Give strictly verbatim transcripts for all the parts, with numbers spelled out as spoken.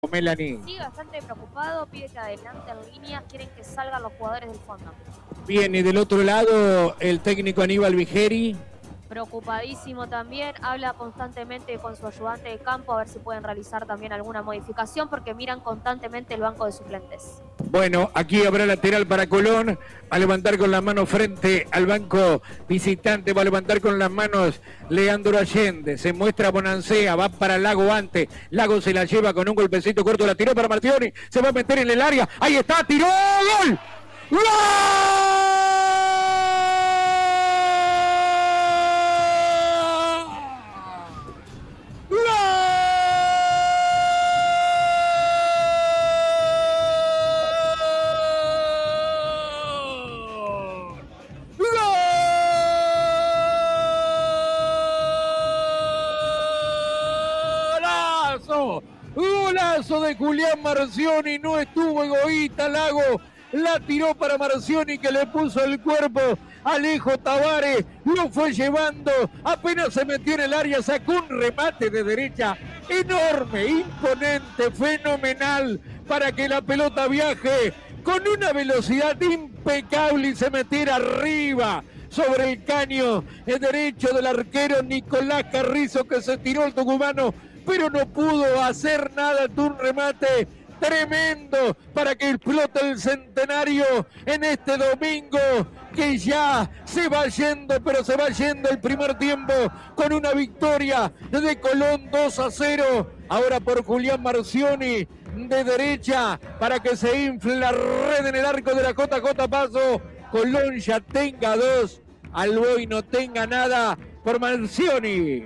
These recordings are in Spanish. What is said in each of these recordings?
Melanie. Sí, bastante preocupado, pide que adelante en líneas, quieren que salgan los jugadores del fondo. Bien, y del otro lado, el técnico Aníbal Vigeri. Preocupadísimo también, habla constantemente con su ayudante de campo a ver si pueden realizar también alguna modificación porque miran constantemente el banco de suplentes. Bueno, aquí habrá lateral para Colón, va a levantar con las manos frente al banco visitante, va a levantar con las manos Leandro Allende, se muestra Bonancea, va para Lago antes, Lago se la lleva con un golpecito corto, la tiró para Martioni, se va a meter en el área, ahí está, tiró, ¡gol! ¡Gol! Golazo de Julián Marcioni, no estuvo egoísta Lago, la tiró para Marcioni que le puso el cuerpo a Alejo Tavares, lo fue llevando, apenas se metió en el área, sacó un remate de derecha enorme, imponente, fenomenal, para que la pelota viaje con una velocidad impecable y se metiera arriba sobre el caño el derecho del arquero Nicolás Carrizo, que se tiró el tucumano, pero no pudo hacer nada, un remate tremendo para que explote el centenario en este domingo, que ya se va yendo, pero se va yendo el primer tiempo con una victoria de Colón dos a cero, ahora por Julián Marcioni de derecha, para que se infle la red en el arco de la J J Paso, Colón ya tenga dos, Alboy no tenga nada por Marcioni.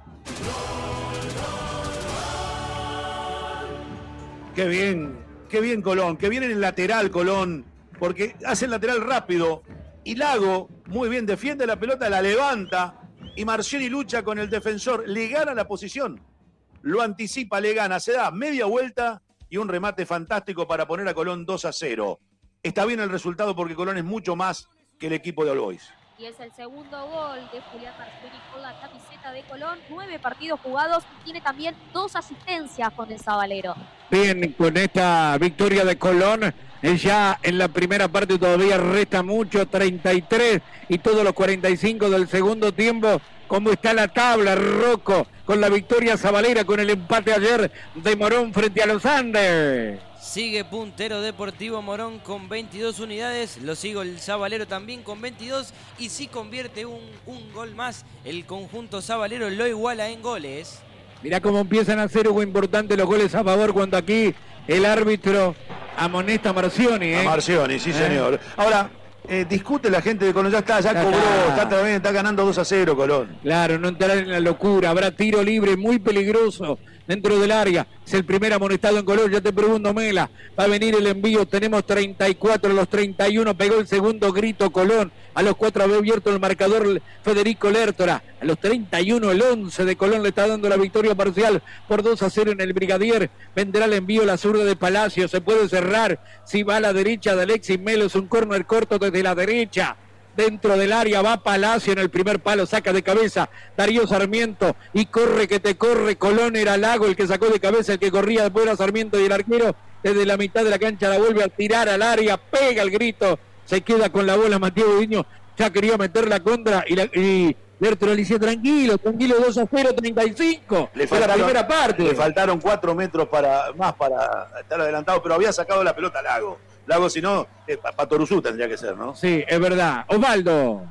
Qué bien, qué bien Colón, qué bien en el lateral Colón, porque hace el lateral rápido y Lago muy bien defiende la pelota, la levanta y Marcioni lucha con el defensor, le gana la posición, lo anticipa, le gana, se da media vuelta y un remate fantástico para poner a Colón dos a cero. Está bien el resultado porque Colón es mucho más que el equipo de All Boys. Y es el segundo gol de Julián Marcioni con la camiseta de Colón, nueve partidos jugados y tiene también dos asistencias con el Sabalero. Bien, con esta victoria de Colón, ya en la primera parte todavía resta mucho, treinta y tres y todos los cuarenta y cinco del segundo tiempo. ¿Cómo está la tabla, Rocco? Con la victoria sabalera, con el empate ayer de Morón frente a los Andes. Sigue puntero Deportivo Morón con veintidós unidades, lo sigo el Sabalero también con veintidós y si convierte un, un gol más, el conjunto sabalero lo iguala en goles. Mirá cómo empiezan a ser algo importante los goles a favor cuando aquí el árbitro amonesta a Marcioni. ¿eh? A Marcioni, sí ¿Eh? señor. Ahora, eh, discute la gente de Colón, ya está, ya, ya cobró, está. Está, está, está ganando dos a cero Colón. Claro, no entrará en la locura, habrá tiro libre muy peligroso dentro del área, es el primer amonestado en Colón, ya te pregunto Mela, va a venir el envío, tenemos treinta y cuatro, a los treinta y uno pegó el segundo grito Colón, a los cuatro había abierto el marcador Federico Lertora, a los treinta y uno el once de Colón le está dando la victoria parcial por dos a cero en el Brigadier, vendrá el envío la zurda de Palacio, se puede cerrar, si va a la derecha de Alexis Melo, es un córner corto desde la derecha, dentro del área va Palacio en el primer palo, saca de cabeza Darío Sarmiento y corre que te corre, Colón era Lago el que sacó de cabeza, el que corría después era Sarmiento y el arquero desde la mitad de la cancha la vuelve a tirar al área, pega el grito, se queda con la bola Matías Gudiño, ya quería meter la contra y, la, y Lerto le decía tranquilo, tranquilo, dos a cero, treinta y cinco, le fue la primera parte. Le faltaron cuatro metros para, más para estar adelantado, pero había sacado la pelota Lago. Lago, si no, eh, para Toruzú tendría que ser, ¿no? Sí, es verdad. Osvaldo.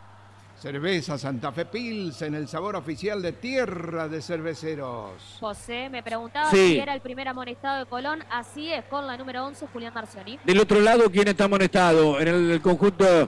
Cerveza Santa Fe Pilsen, el sabor oficial de Tierra de Cerveceros. José, me preguntaba sí. si era el primer amonestado de Colón, así es, con la número once, Julián Marcioni. Del otro lado, ¿quién está amonestado en el, el conjunto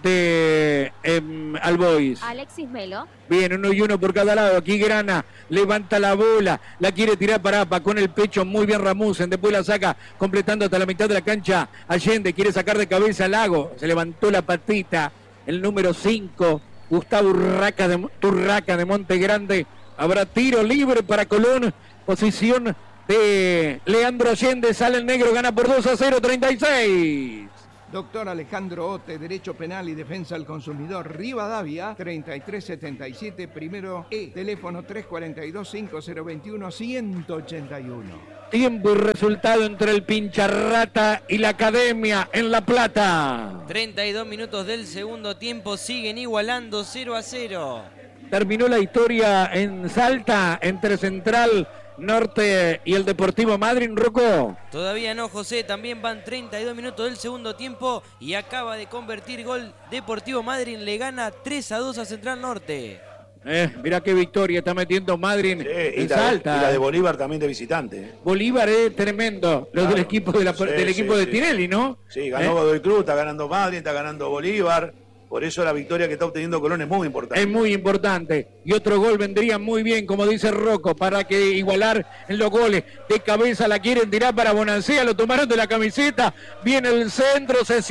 de eh, All Boys? Alexis Melo. Bien, uno y uno por cada lado. Aquí Grana levanta la bola, la quiere tirar para Apa con el pecho, muy bien Ramusen, después la saca completando hasta la mitad de la cancha. Allende quiere sacar de cabeza a Lago, se levantó la patita, el número cinco, Gustavo Urraca de, Urraca de Monte Grande. Habrá tiro libre para Colón, posición de Leandro Allende, sale el negro, gana por dos a cero, treinta y seis. Doctor Alejandro Ote, Derecho Penal y Defensa del Consumidor, Rivadavia, treinta y tres setenta y siete, primero E, teléfono tres cuatro dos, cinco cero dos uno, uno ocho uno. Tiempo y resultado entre el Pincharrata y la Academia en La Plata. treinta y dos minutos del segundo tiempo, siguen igualando cero a cero. Terminó la historia en Salta entre Central Norte y el Deportivo Madryn, Rocco. Todavía no, José, también van treinta y dos minutos del segundo tiempo y acaba de convertir gol Deportivo Madryn, le gana tres a dos a Central Norte. Eh, mirá qué victoria está metiendo Madryn Sí, en y, la, Salta. y la de Bolívar también de visitante. ¿eh? Bolívar es tremendo, los Claro. del equipo, de la, Sí, del equipo sí, de sí. Tinelli, ¿no? Sí, ganó Eh, Godoy Cruz, está ganando Madryn, está ganando Bolívar. Por eso la victoria que está obteniendo Colón es muy importante. Es muy importante. Y otro gol vendría muy bien, como dice Rocco, para que igualar en los goles. De cabeza la quieren tirar para Bonancea, lo tomaron de la camiseta. Viene el centro, se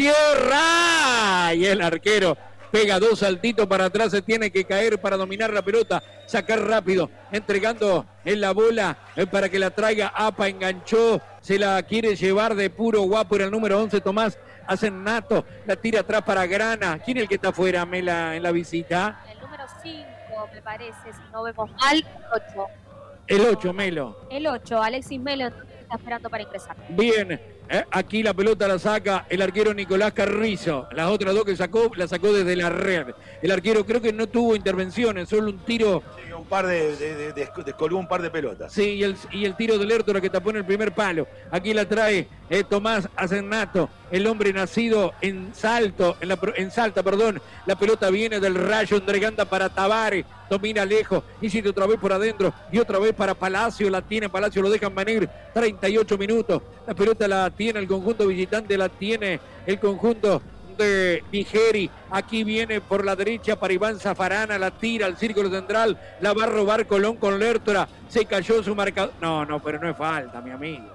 cierra. Y el arquero pega dos saltitos para atrás, se tiene que caer para dominar la pelota, sacar rápido, entregando en la bola eh, para que la traiga Apa, enganchó, se la quiere llevar de puro guapo, era el número once, Tomás Asennato, la tira atrás para Grana. ¿Quién es el que está afuera, Mela, en la visita? El número cinco, me parece, si no vemos mal, el ocho. El ocho, Melo. El ocho, Alexis Melo está esperando para ingresar. Bien, eh, aquí la pelota la saca el arquero Nicolás Carrizo. Las otras dos que sacó, la sacó desde la red. El arquero creo que no tuvo intervenciones, solo un tiro. Sí, un par de, de, de- de- descolgó un par de pelotas. Sí, y el, y el tiro del Lertora que tapó en el primer palo. Aquí la trae eh, Tomás Asennato, el hombre nacido en Salto, en, la, pro- en Salta, perdón. La pelota viene del Rayo, entregando para Tavares, domina lejos, insiste otra vez por adentro y otra vez para Palacio, la tiene Palacio, lo dejan venir, treinta y ocho minutos. La pelota la tiene el conjunto visitante, la tiene el conjunto de Nigeri. Aquí viene por la derecha para Iván Zafarana, la tira al círculo central, la va a robar Colón con Lertora, se cayó su marcador. No, no, pero no es falta, mi amigo.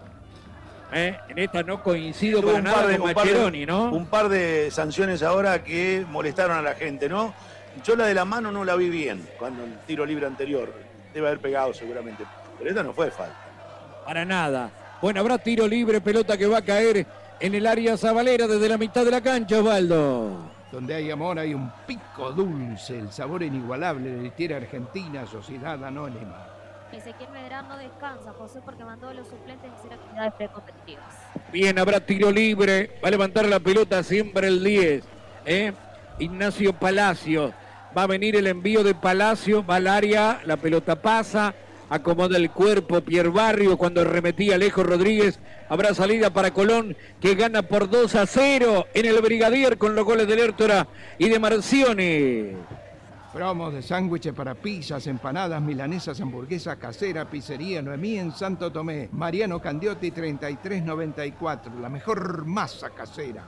¿Eh? En esta no coincido Tuvo para un nada par de- con un par de- Maccheroni, ¿no? Un par de sanciones ahora que molestaron a la gente, ¿no? Yo la de la mano no la vi bien cuando el tiro libre anterior. Debe haber pegado seguramente. Pero esta no fue falta. Para nada. Bueno, habrá tiro libre, pelota que va a caer en el área zabalera desde la mitad de la cancha, Osvaldo. Donde hay amor hay un pico dulce, el sabor inigualable de Tierra Argentina, Sociedad Anónima. Ezequiel Medrano no descansa, José, porque mandó a los suplentes a hacer actividades precompetitivas. Bien, habrá tiro libre. Va a levantar la pelota siempre el diez. ¿eh? Ignacio Palacio. Va a venir el envío de Palacio. Va al área. La pelota pasa. Acomoda el cuerpo Pierre Barrio cuando arremetía Alejo Rodríguez. Habrá salida para Colón, que gana por dos a cero en el Brigadier con los goles de Lertora y de Marcioni. Promos de sándwiches para pizzas, empanadas, milanesas, hamburguesa casera, pizzería Noemí en Santo Tomé. Mariano Candiotti treinta y tres noventa y cuatro, la mejor masa casera.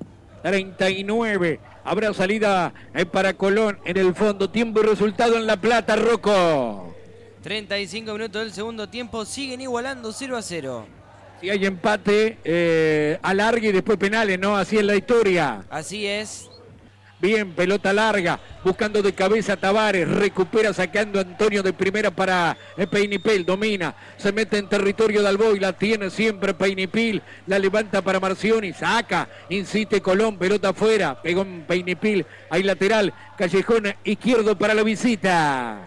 treinta y nueve. Habrá salida eh, para Colón en el fondo. Tiempo y resultado en La Plata, Rocco. treinta y cinco minutos del segundo tiempo, siguen igualando cero a cero. Si hay empate, eh, alargue y después penales, ¿no? Así es la historia. Así es. Bien, pelota larga, buscando de cabeza a Tavares, recupera sacando a Antonio de primera para eh, Peinipel, domina, se mete en territorio de Alboy, la tiene siempre Peinipil, la levanta para Marcioni, saca, insiste Colón, pelota afuera, pegó en Peinipil, hay lateral, callejón izquierdo para la visita.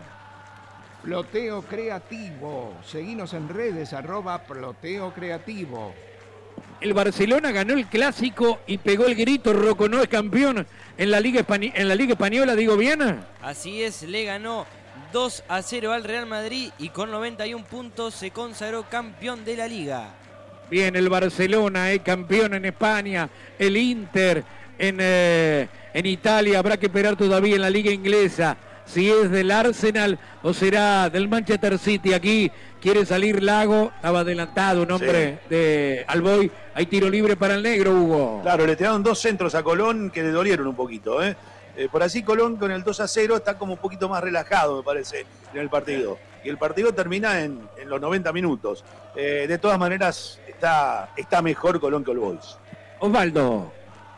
Ploteo Creativo, seguinos en redes, arroba Ploteo Creativo. El Barcelona ganó el Clásico y pegó el grito, Rocco, ¿no es campeón en la Liga, Españ- en la Liga Española, digo bien? Así es, le ganó dos a cero al Real Madrid y con noventa y un puntos se consagró campeón de la Liga. Bien, el Barcelona es campeón en España, el Inter en, eh, en Italia, habrá que esperar todavía en la Liga Inglesa si es del Arsenal o será del Manchester City. Aquí quiere salir Lago, estaba adelantado un hombre Sí. de Alboy, hay tiro libre para el negro, Hugo. Claro, le tiraron dos centros a Colón que le dolieron un poquito, ¿eh? Eh, por así Colón con el dos a cero está como un poquito más relajado, me parece, en el partido. Y el partido termina en, en los noventa minutos. Eh, de todas maneras, está, está mejor Colón que All Boys. Osvaldo.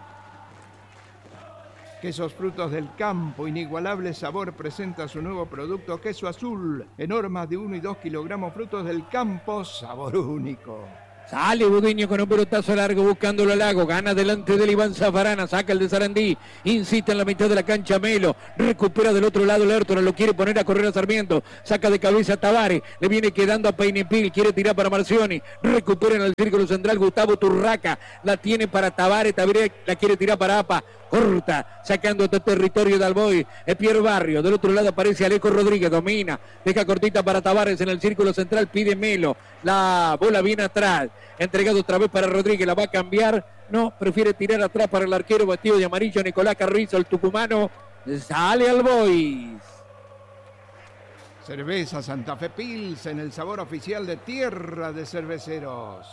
Quesos Frutos del Campo, inigualable sabor, presenta su nuevo producto Queso Azul, en hormas de uno y dos kilogramos, frutos del campo, sabor único. Sale Budiño con un pelotazo largo buscándolo al Lago. Gana delante del Iván Zafarana. Saca el de Sarandí. Insiste en la mitad de la cancha Melo. Recupera del otro lado Lertora. Lo quiere poner a correr a Sarmiento. Saca de cabeza a Tavares. Le viene quedando a Peinepil. Quiere tirar para Marcioni. Recupera en el círculo central Gustavo Turraca. La tiene para Tavares. Tavares la quiere tirar para Apa. Corta, sacando este territorio de Alboy, es Pierre Barrio, del otro lado aparece Alejo Rodríguez, domina, deja cortita para Tavares en el círculo central, pide Melo, la bola viene atrás, entregado otra vez para Rodríguez, la va a cambiar, no, prefiere tirar atrás para el arquero vestido de amarillo, Nicolás Carrizo, el tucumano, sale Alboy. Cerveza Santa Fe Pils en el sabor oficial de Tierra de Cerveceros.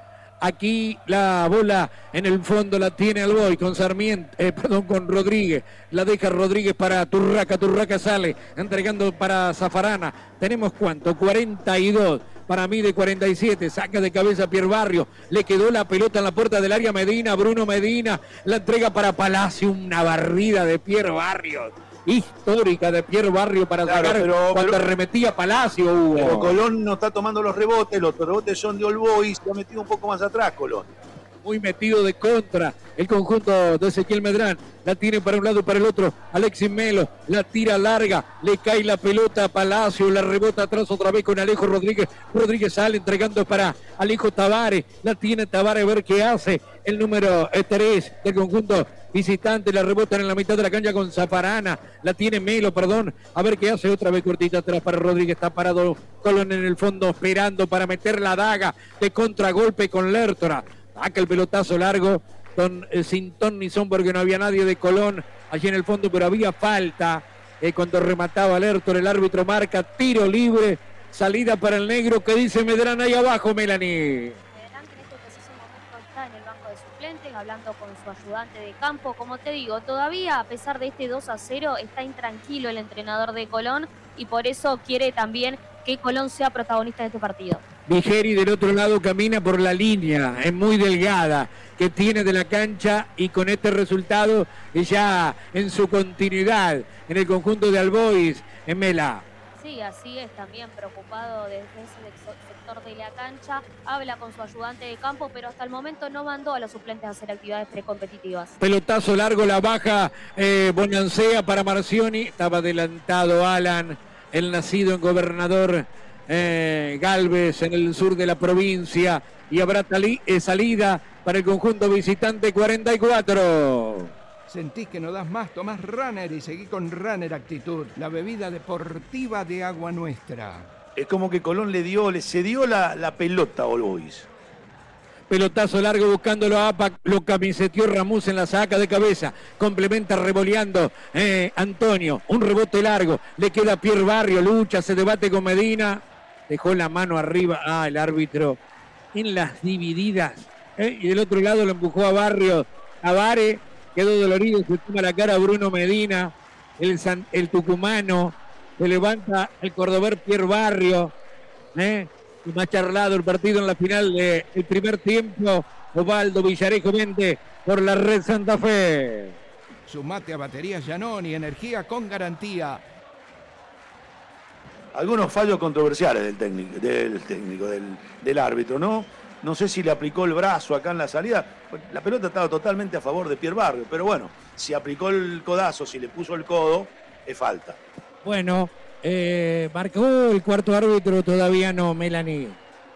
Aquí la bola en el fondo la tiene Alboy con Sarmiento, eh, perdón, con Rodríguez. La deja Rodríguez para Turraca. Turraca sale entregando para Zafarana. Tenemos cuánto, cuarenta y dos. Para mí de cuarenta y siete. Saca de cabeza Pierre Barrio. Le quedó la pelota en la puerta del área Medina. Bruno Medina la entrega para Palacio. Una barrida de Pierre Barrio. Histórica de Pierre Barrio para claro, sacar pero, cuando pero, arremetía Palacio, Hugo. Pero Colón no está tomando los rebotes, los rebotes son de Olboy, se ha metido un poco más atrás Colón. Muy metido de contra el conjunto de Ezequiel Medrán, la tiene para un lado y para el otro, Alexis Melo, la tira larga, le cae la pelota a Palacio, la rebota atrás otra vez con Alejo Rodríguez, Rodríguez sale entregando para Alejo Tavares, la tiene Tavares a ver qué hace, el número tres del conjunto visitante, la rebotan en la mitad de la cancha con Zafarana, la tiene Melo, perdón, a ver qué hace, otra vez cortita atrás para Rodríguez, está parado Colón en el fondo esperando para meter la daga de contragolpe con Lertora. Saca el pelotazo largo con, eh, sin ton ni son porque no había nadie de Colón allí en el fondo, pero había falta eh, cuando remataba Lertor. El árbitro marca tiro libre, salida para el negro. Que dice Medrán ahí abajo, Melanie? Medrán en este preciso momento está en el banco de suplentes hablando con su ayudante de campo. Como te digo, todavía a pesar de este dos a cero está intranquilo el entrenador de Colón y por eso quiere también que Colón sea protagonista de este partido. Vigeri del otro lado camina por la línea, es muy delgada, que tiene de la cancha y con este resultado ya en su continuidad en el conjunto de Albois, en Mela. Sí, así es, también preocupado desde ese sector de la cancha, habla con su ayudante de campo, pero hasta el momento no mandó a los suplentes a hacer actividades precompetitivas. Pelotazo largo, la baja eh, Bonancea para Marcioni, estaba adelantado Alan, el nacido en Gobernador Eh, Galvez en el sur de la provincia y habrá tali, eh, salida para el conjunto visitante cuarenta y cuatro. Sentís que no das más, tomás Runner y seguí con Runner Actitud, la bebida deportiva de Agua Nuestra. Es como que Colón le dio, le cedió la, la pelota a Olbois. Pelotazo largo buscándolo a Apa, lo camiseteó Ramús en la saca de cabeza, complementa revoleando eh, Antonio, un rebote largo, le queda Pierre Barrio, lucha, se debate con Medina, dejó la mano arriba, ah, el árbitro en las divididas, eh, y del otro lado lo empujó a Barrio, a Vare, quedó dolorido, se toma la cara a Bruno Medina, el, San, el tucumano, se levanta el cordobés Pierre Barrio, eh, y más charlado el partido en la final del de primer tiempo. Osvaldo Villarejo vende por la Red Santa Fe. Sumate a Baterías Giannoni, energía con garantía. Algunos fallos controversiales del técnico, del, técnico, del, del árbitro, ¿no? No sé si le aplicó el brazo acá en la salida. La pelota estaba totalmente a favor de Pierre Barrio, pero bueno, si aplicó el codazo, si le puso el codo, es falta. Bueno, Eh, marcó el cuarto árbitro, todavía no, Melanie.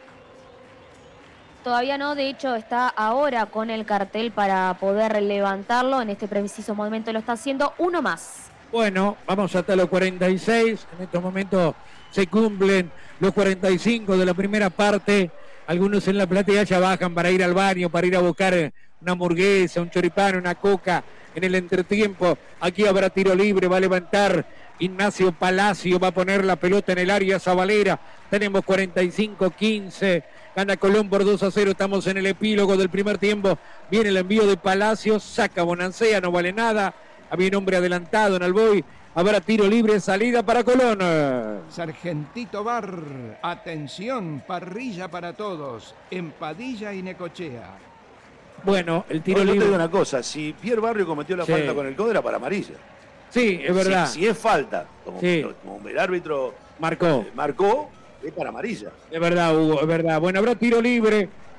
Todavía no, de hecho está ahora con el cartel para poder levantarlo, en este preciso momento lo está haciendo uno más. Bueno, vamos hasta los cuarenta y seis, en estos momentos se cumplen los cuarenta y cinco de la primera parte, algunos en la platea ya bajan para ir al baño, para ir a buscar una hamburguesa, un choripán, una coca en el entretiempo. Aquí habrá tiro libre, va a levantar Ignacio Palacio, va a poner la pelota en el área Zabalera. Tenemos cuarenta y cinco quince, gana Colón por dos a cero, estamos en el epílogo del primer tiempo. Viene el envío de Palacio, saca Bonancea, no vale nada. Había un hombre adelantado en Alboy. Habrá tiro libre, salida para Colón. Sargentito Bar, atención, parrilla para todos, en Padilla y Necochea. Bueno, el tiro no, libre. Yo te digo una cosa, si Pierre Barrio cometió la sí. falta con el codo era para amarilla. Sí, es verdad. Si, si es falta, como, sí. como el árbitro marcó. Eh, marcó, es para amarilla. Es verdad, Hugo, es verdad. Bueno, habrá tiro libre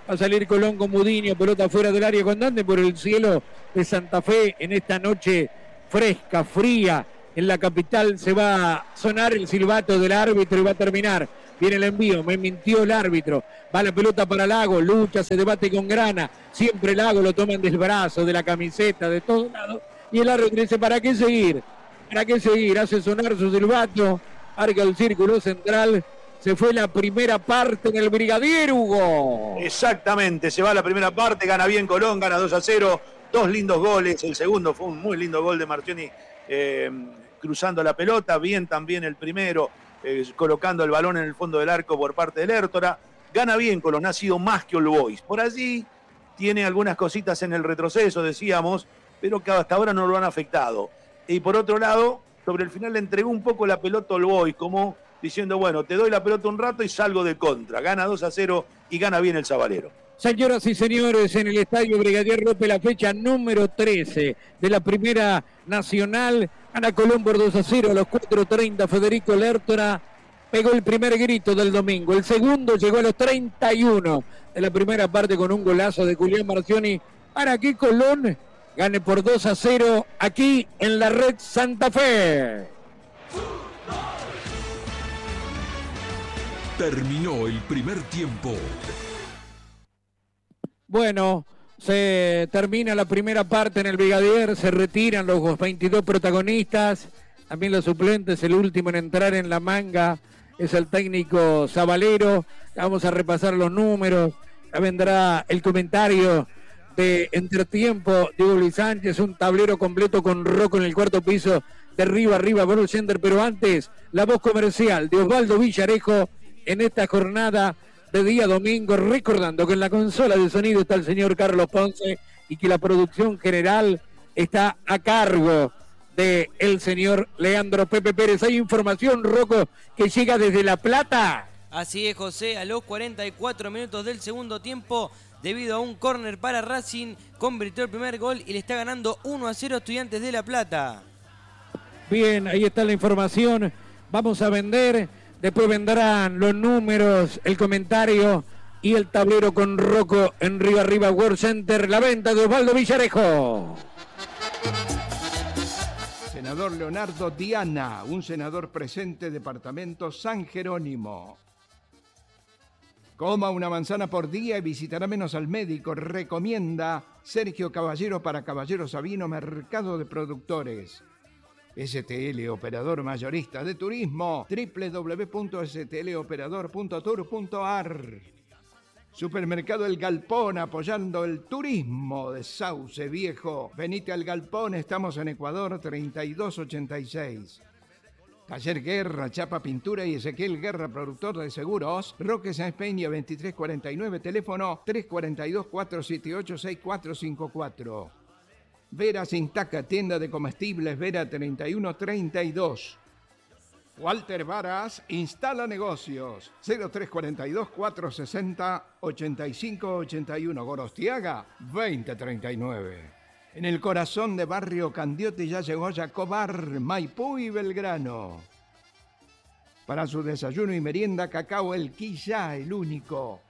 Va a salir Colón con Mudiño, pelota fuera del área con Dante por el cielo de Santa Fe en esta noche fresca, fría. En la capital se va a sonar el silbato del árbitro y va a terminar. Viene el envío, me mintió el árbitro. Va la pelota para Lago, lucha, se debate con Grana. Siempre Lago lo toman del brazo, de la camiseta, de todos lados. Y el árbitro dice, ¿para qué seguir? ¿Para qué seguir? Hace sonar su silbato, marca el círculo central. Se fue la primera parte en el Brigadier, Hugo. Exactamente, se va la primera parte, gana bien Colón, gana dos a cero, dos lindos goles. El segundo fue un muy lindo gol de Marchioni eh, cruzando la pelota, bien también el primero, eh, colocando el balón en el fondo del arco por parte del Lertora. Gana bien Colón, ha sido más que All Boys. Por allí tiene algunas cositas en el retroceso, decíamos, pero que hasta ahora no lo han afectado. Y por otro lado, sobre el final le entregó un poco la pelota a All Boys, como diciendo, bueno, te doy la pelota un rato y salgo de contra. Gana dos a cero y gana bien el Sabalero. Señoras y señores, en el Estadio Brigadier López, la fecha número trece de la Primera Nacional. Gana Colón por dos a cero a los cuatro treinta. Federico Lertora pegó el primer grito del domingo. El segundo llegó a los treinta y uno de la primera parte con un golazo de Julián Marchioni para que Colón gane por dos a cero aquí en la Red Santa Fe. Terminó el primer tiempo. Bueno, se termina la primera parte en el Brigadier, se retiran los veintidós protagonistas, también los suplentes. El último en entrar en la manga es el técnico Sabalero. Vamos a repasar los números, ya vendrá el comentario de entretiempo. Diego Luis Sánchez, un tablero completo con Rocco en el cuarto piso, de arriba arriba, Ball Center, pero antes la voz comercial de Osvaldo Villarejo en esta jornada de día domingo, recordando que en la consola de sonido está el señor Carlos Ponce y que la producción general está a cargo de el señor Leandro Pepe Pérez. Hay información, Rocco, que llega desde La Plata. Así es, José, a los cuarenta y cuatro minutos del segundo tiempo, debido a un córner para Racing, convirtió el primer gol y le está ganando uno a cero a Estudiantes de La Plata. Bien, ahí está la información. Vamos a vender. Después vendrán los números, el comentario y el tablero con Rocco en Río Arriba World Center. La venta de Osvaldo Villarejo. Senador Leonardo Diana, un senador presente, departamento San Jerónimo. Coma una manzana por día y visitará menos al médico. Recomienda Sergio Caballero para Caballero Sabino, Mercado de Productores. S T L, operador mayorista de turismo, doble u doble u doble u punto s t l operador punto tour punto a r. Supermercado El Galpón, apoyando el turismo de Sauce Viejo. Venite al Galpón, estamos en Ecuador treinta y dos ochenta y seis. Taller Guerra, Chapa Pintura y Ezequiel Guerra, productor de seguros. Roque Sáenz Peña, veintitrés cuarenta y nueve, teléfono tres cuatro dos, cuatro siete ocho, seis cuatro cinco cuatro. Vera Sintaca, tienda de comestibles, Vera treinta y uno treinta y dos. Walter Varas, instala negocios, cero tres cuarenta y dos, cuatro sesenta, ochenta y cinco ochenta y uno. Gorostiaga, veinte treinta y nueve. En el corazón de Barrio Candiote ya llegó Jacobar, Maipú y Belgrano. Para su desayuno y merienda, cacao El Quilla, el único.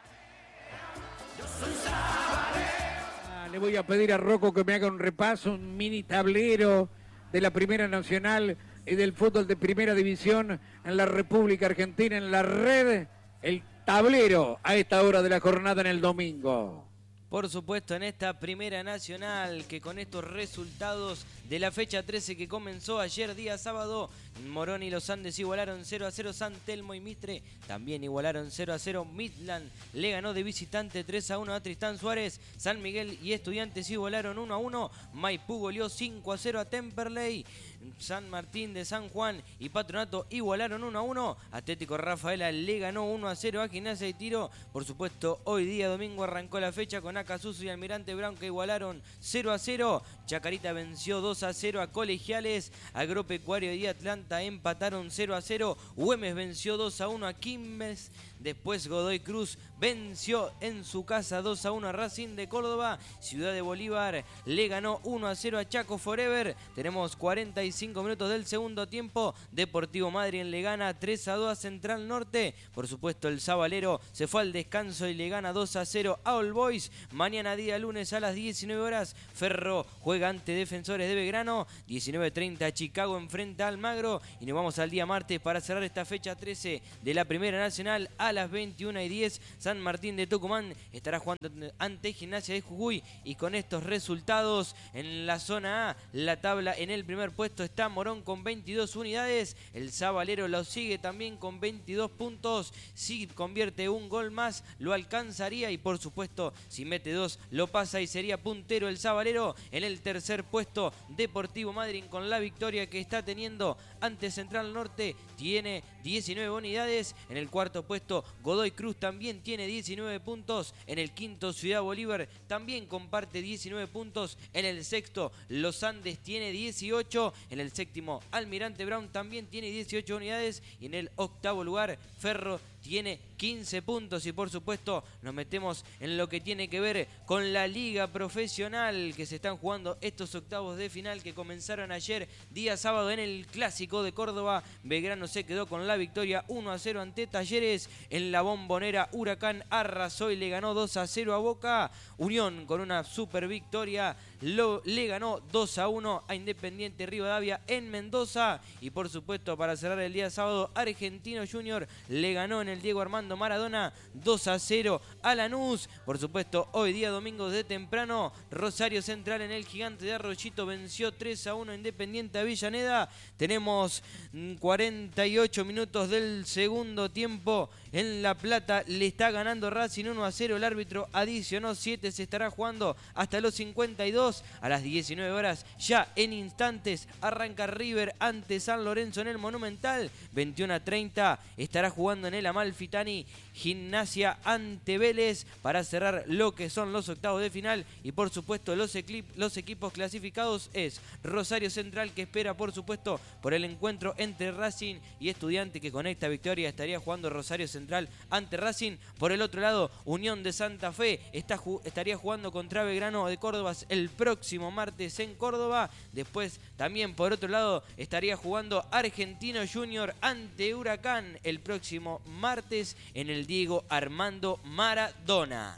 Le voy a pedir a Rocco que me haga un repaso, un mini tablero de la Primera Nacional y del fútbol de Primera División en la República Argentina, en la red, el tablero a esta hora de la jornada en el domingo. Por supuesto, en esta Primera Nacional, que con estos resultados de la fecha trece que comenzó ayer día sábado, Morón y los Andes igualaron cero a cero, San Telmo y Mitre también igualaron cero a cero, Midland le ganó de visitante tres a uno a Tristán Suárez, San Miguel y Estudiantes igualaron uno a uno, Maipú goleó cinco a cero a Temperley, San Martín de San Juan y Patronato igualaron uno a uno, Atlético Rafaela le ganó uno a cero a Gimnasia y Tiro. Por supuesto, hoy día domingo arrancó la fecha con Acasuso y Almirante Brown que igualaron cero a cero, Chacarita venció dos a cero a Colegiales, Agropecuario y Atlanta empataron cero a cero, Güemes venció dos a uno a Quilmes Después Godoy Cruz venció en su casa dos a uno a Racing de Córdoba. Ciudad de Bolívar le ganó uno a cero a Chaco Forever. Tenemos cuarenta y cinco minutos del segundo tiempo. Deportivo Madryn le gana tres a dos a Central Norte. Por supuesto, el Sabalero se fue al descanso y le gana dos a cero a All Boys. Mañana día lunes a las diecinueve horas, Ferro juega ante Defensores de Belgrano. diecinueve treinta Chicago enfrenta a Almagro. Y nos vamos al día martes para cerrar esta fecha trece de la Primera Nacional a las veintiuna y diez. San Martín de Tucumán estará jugando ante Gimnasia de Jujuy. Y con estos resultados en la zona A, la tabla en el primer puesto está Morón con veintidós unidades. El Sabalero lo sigue también con veintidós puntos. Si convierte un gol más, lo alcanzaría. Y por supuesto, si mete dos, lo pasa y sería puntero el Sabalero. En el tercer puesto, Deportivo Madryn con la victoria que está teniendo ante Central Norte tiene diecinueve unidades. En el cuarto puesto, Godoy Cruz también tiene diecinueve puntos. En el quinto, Ciudad Bolívar también comparte diecinueve puntos. En el sexto, Los Andes tiene dieciocho. En el séptimo, Almirante Brown también tiene dieciocho unidades. Y en el octavo lugar, Ferro tiene quince puntos. Y por supuesto nos metemos en lo que tiene que ver con la liga profesional, que se están jugando estos octavos de final que comenzaron ayer día sábado en el Clásico de Córdoba. Belgrano se quedó con la victoria uno a cero ante Talleres. En la Bombonera, Huracán arrasó y le ganó dos a cero a Boca. Unión con una super victoria lo, le ganó dos a uno a Independiente Rivadavia en Mendoza. Y por supuesto, para cerrar el día sábado, Argentino Junior le ganó en el Diego Armando Maradona dos a cero a Lanús. Por supuesto, hoy día domingo de temprano, Rosario Central en el Gigante de Arroyito venció tres a uno a Independiente Avellaneda. Tenemos cuarenta y ocho minutos del segundo tiempo. En La Plata le está ganando Racing uno a cero. El árbitro adicionó siete. Se estará jugando hasta los cincuenta y dos. A las diecinueve horas, ya en instantes, arranca River ante San Lorenzo en el Monumental. veintiuno a treinta estará jugando en el Amalfitani Gimnasia ante Vélez para cerrar lo que son los octavos de final. Y por supuesto los, los equipos clasificados es Rosario Central, que espera por supuesto por el encuentro entre Racing y Estudiante, que con esta victoria estaría jugando Rosario Central ante Racing. Por el otro lado, Unión de Santa Fe está, estaría jugando contra Belgrano de Córdoba el próximo martes en Córdoba. Después también por otro lado estaría jugando Argentino Junior ante Huracán el próximo martes en el Diego Armando Maradona.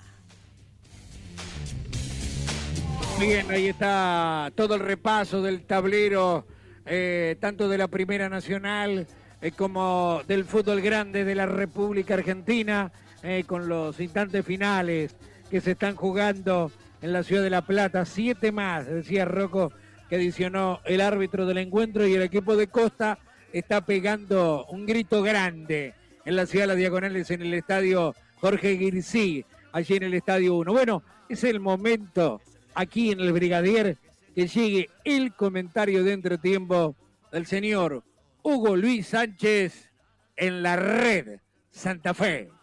Bien, ahí está todo el repaso del tablero, eh, tanto de la Primera Nacional eh, como del fútbol grande de la República Argentina, eh, con los instantes finales que se están jugando en la ciudad de La Plata. Siete más, decía Rocco, que adicionó el árbitro del encuentro, y el equipo de Costa está pegando un grito grande en la ciudad de Las Diagonales, en el estadio Jorge Guirsí, allí en el estadio uno. Bueno, es el momento aquí en el Brigadier que llegue el comentario de entretiempo del señor Hugo Luis Sánchez en la Red Santa Fe.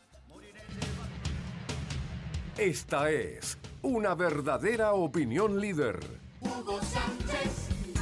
Esta es una verdadera opinión líder. Hugo Sánchez.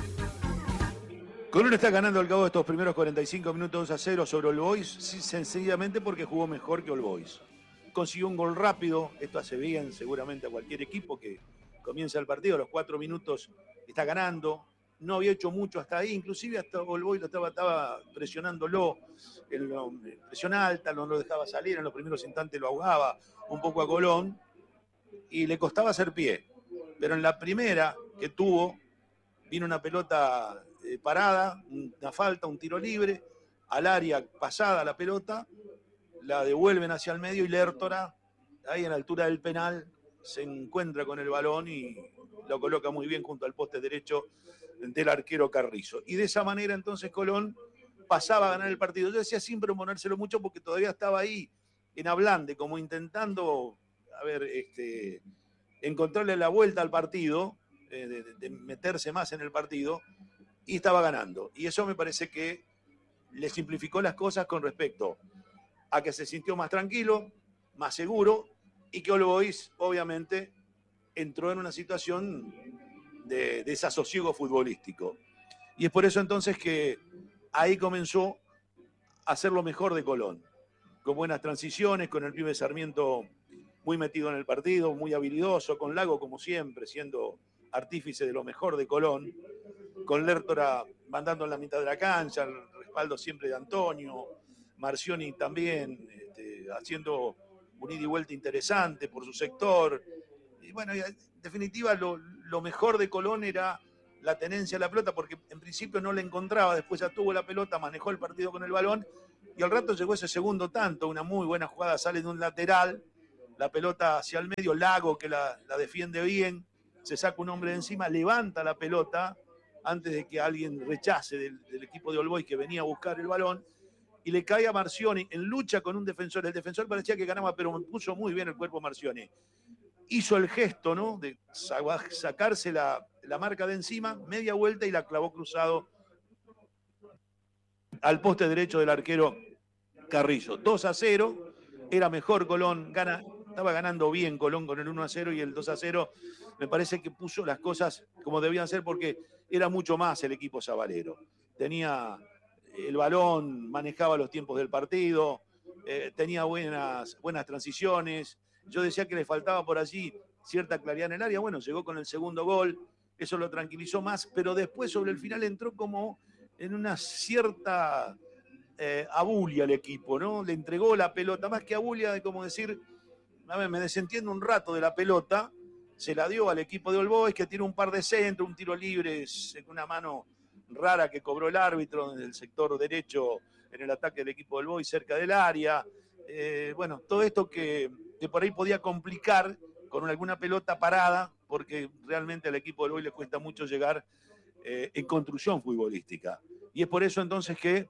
Colón está ganando al cabo de estos primeros cuarenta y cinco minutos dos a cero sobre All Boys, sencillamente porque jugó mejor que All Boys. Consiguió un gol rápido, esto hace bien seguramente a cualquier equipo que comienza el partido, a los cuatro minutos está ganando, no había hecho mucho hasta ahí, inclusive hasta All Boys lo estaba, estaba presionándolo, en la presión alta, no lo dejaba salir, en los primeros instantes lo ahogaba un poco a Colón y le costaba hacer pie, pero en la primera que tuvo, vino una pelota eh, parada, una falta, un tiro libre, al área pasada la pelota, la devuelven hacia el medio y Lertora, ahí en la altura del penal, se encuentra con el balón y lo coloca muy bien junto al poste derecho del arquero Carrizo. Y de esa manera entonces Colón pasaba a ganar el partido. Yo decía sin proponérselo mucho porque todavía estaba ahí en Ablande, como intentando, a ver, este, encontrarle la vuelta al partido, eh, de, de meterse más en el partido, y estaba ganando. Y eso me parece que le simplificó las cosas con respecto a que se sintió más tranquilo, más seguro, y que All Boys, obviamente, entró en una situación de desasosiego futbolístico. Y es por eso entonces que ahí comenzó a hacer lo mejor de Colón. con buenas transiciones, con el pibe Sarmiento muy metido en el partido, muy habilidoso, con Lago como siempre, siendo artífice de lo mejor de Colón, con Lertora mandando en la mitad de la cancha, el respaldo siempre de Antonio, Marcioni también este, haciendo un ida y vuelta interesante por su sector. Y bueno, en definitiva lo, lo mejor de Colón era la tenencia de la pelota, porque en principio no la encontraba, después ya tuvo la pelota, manejó el partido con el balón, y al rato llegó ese segundo tanto, una muy buena jugada, sale de un lateral, la pelota hacia el medio, Lago que la, la defiende bien, se saca un hombre de encima, levanta la pelota antes de que alguien rechace del, del equipo de All Boys que venía a buscar el balón, y le cae a Marcioni en lucha con un defensor. El defensor parecía que ganaba, pero puso muy bien el cuerpo Marcioni. Hizo el gesto, ¿no?, de sacarse la, la marca de encima, media vuelta y la clavó cruzado al poste derecho del arquero Carrillo. dos a cero, era mejor Colón, gana, estaba ganando bien Colón con el uno a cero, y el dos a cero me parece que puso las cosas como debían ser, porque era mucho más el equipo sabalero. Tenía el balón, manejaba los tiempos del partido, eh, tenía buenas, buenas transiciones. Yo decía que le faltaba por allí cierta claridad en el área. Bueno, llegó con el segundo gol, eso lo tranquilizó más, pero después sobre el final entró como en una cierta eh, abulia al equipo, ¿no? Le entregó la pelota, más que abulia, de como decir, a ver, me desentiendo un rato de la pelota, se la dio al equipo de All Boys, que tiene un par de centros, un tiro libre, una mano rara que cobró el árbitro en el sector derecho en el ataque del equipo del Boy cerca del área. Eh, bueno, todo esto que, que por ahí podía complicar con alguna pelota parada, porque realmente al equipo del Boy le cuesta mucho llegar eh, en construcción futbolística. Y es por eso entonces que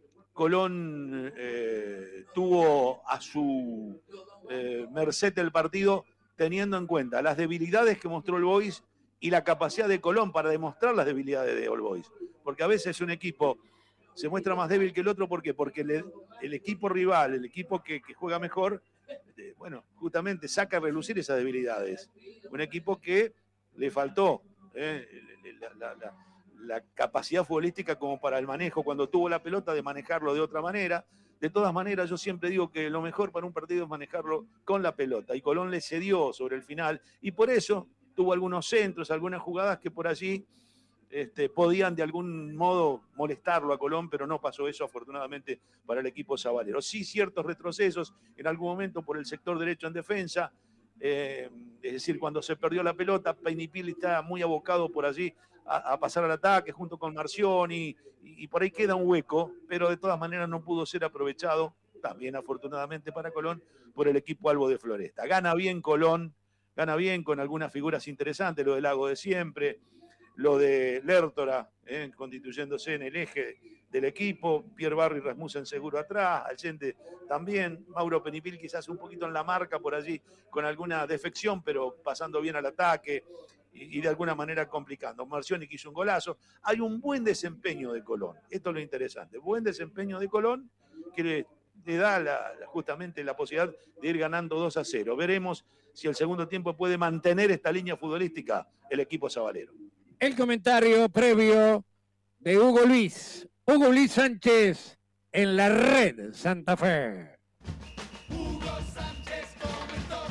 Colón eh, tuvo a su eh, merced el partido, teniendo en cuenta las debilidades que mostró el Boys y la capacidad de Colón para demostrar las debilidades de All Boys. Porque a veces un equipo se muestra más débil que el otro, ¿por qué? Porque le, el equipo rival, el equipo que, que juega mejor, eh, bueno, justamente saca a relucir esas debilidades. Un equipo que le faltó eh, la, la, la, la capacidad futbolística como para el manejo, cuando tuvo la pelota, de manejarlo de otra manera. De todas maneras, yo siempre digo que lo mejor para un partido es manejarlo con la pelota, y Colón le cedió sobre el final, y por eso tuvo algunos centros, algunas jugadas que por allí este, podían de algún modo molestarlo a Colón, pero no pasó eso afortunadamente para el equipo sabalero. Sí, ciertos retrocesos en algún momento por el sector derecho en defensa, eh, es decir, cuando se perdió la pelota, Peinipilli está muy abocado por allí a, a pasar al ataque junto con Marcioni, y, y por ahí queda un hueco, pero de todas maneras no pudo ser aprovechado, también afortunadamente para Colón, por el equipo Albo de Floresta. Gana bien Colón, gana bien con algunas figuras interesantes, lo del Lago de siempre, lo de Lertora, eh, constituyéndose en el eje del equipo, Pierre Barri y Rasmussen seguro atrás, Allende también, Mauro Peinipilli quizás un poquito en la marca por allí, con alguna defección, pero pasando bien al ataque y, y de alguna manera complicando. Marcioni que hizo un golazo. Hay un buen desempeño de Colón, esto es lo interesante, buen desempeño de Colón, que le, le da la, justamente la posibilidad de ir ganando dos a cero. Veremos si el segundo tiempo puede mantener esta línea futbolística el equipo sabalero. El comentario previo de Hugo Luis. Hugo Luis Sánchez en la red Santa Fe. Hugo Sánchez comentó.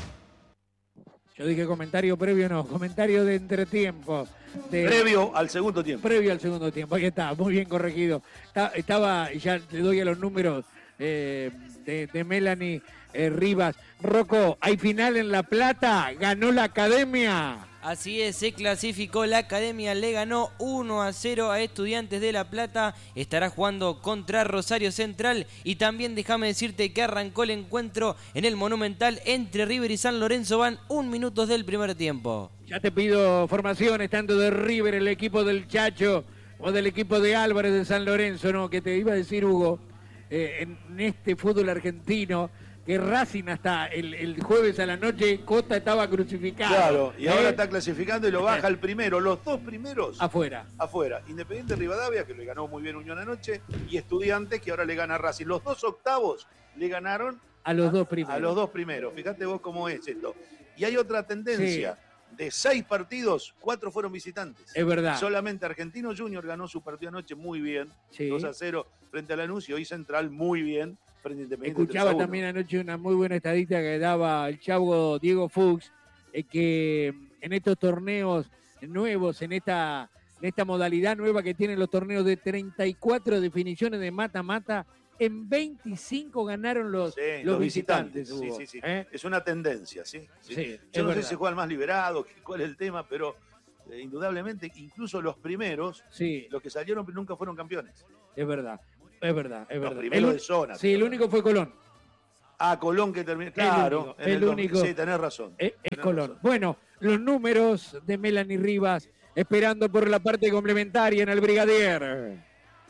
Yo dije comentario previo, no, comentario de entretiempo. De, previo al segundo tiempo. Previo al segundo tiempo, ahí está, muy bien corregido. Estaba, ya le doy a los números eh, de, de Melanie eh, Rivas. Rocco, hay final en La Plata, ganó la Academia. Así es, se clasificó la Academia, le ganó uno a cero a Estudiantes de La Plata, estará jugando contra Rosario Central, y también déjame decirte que arrancó el encuentro en el Monumental entre River y San Lorenzo, van un minuto del primer tiempo. Ya te pido formaciones, tanto de River, el equipo del Chacho, o del equipo de Álvarez de San Lorenzo, ¿no? Que te iba a decir, Hugo, eh, en este fútbol argentino, que Racing hasta el, el jueves a la noche, Cota estaba crucificado. Claro, y ¿eh? ahora está clasificando y lo baja el primero. Los dos primeros afuera. Afuera. Independiente Rivadavia, que le ganó muy bien Unión anoche, y Estudiantes, que ahora le gana a Racing. Los dos octavos le ganaron a los a, dos primeros. A los dos primeros. Fíjate vos cómo es esto. Y hay otra tendencia. Sí. De seis partidos, cuatro fueron visitantes. Es verdad. Solamente Argentino Junior ganó su partido anoche muy bien. Sí. dos a cero frente a Lanús, y hoy Central muy bien. frente a Independiente. Escuchaba también anoche una muy buena estadística que daba el chavo Diego Fuchs, eh, que en estos torneos nuevos, en esta, en esta modalidad nueva que tienen los torneos de treinta y cuatro definiciones de mata-mata, en veinticinco ganaron los, Sí, los, los visitantes. visitantes. Sí, sí, sí. ¿Eh? Es una tendencia, ¿sí? sí. Sí, Yo no verdad. sé si juegan más liberados, cuál es el tema, pero eh, indudablemente, incluso los primeros, Sí, los que salieron nunca fueron campeones. es verdad, es verdad, es Los verdad. primeros El- de zona. Sí, el único fue Colón. Ah, Colón que terminó. Claro, único, en el el dos- único. Sí, tenés razón. Es, es tenés Colón. razón. Bueno, los números de Melanie Rivas, esperando por la parte complementaria en el Brigadier.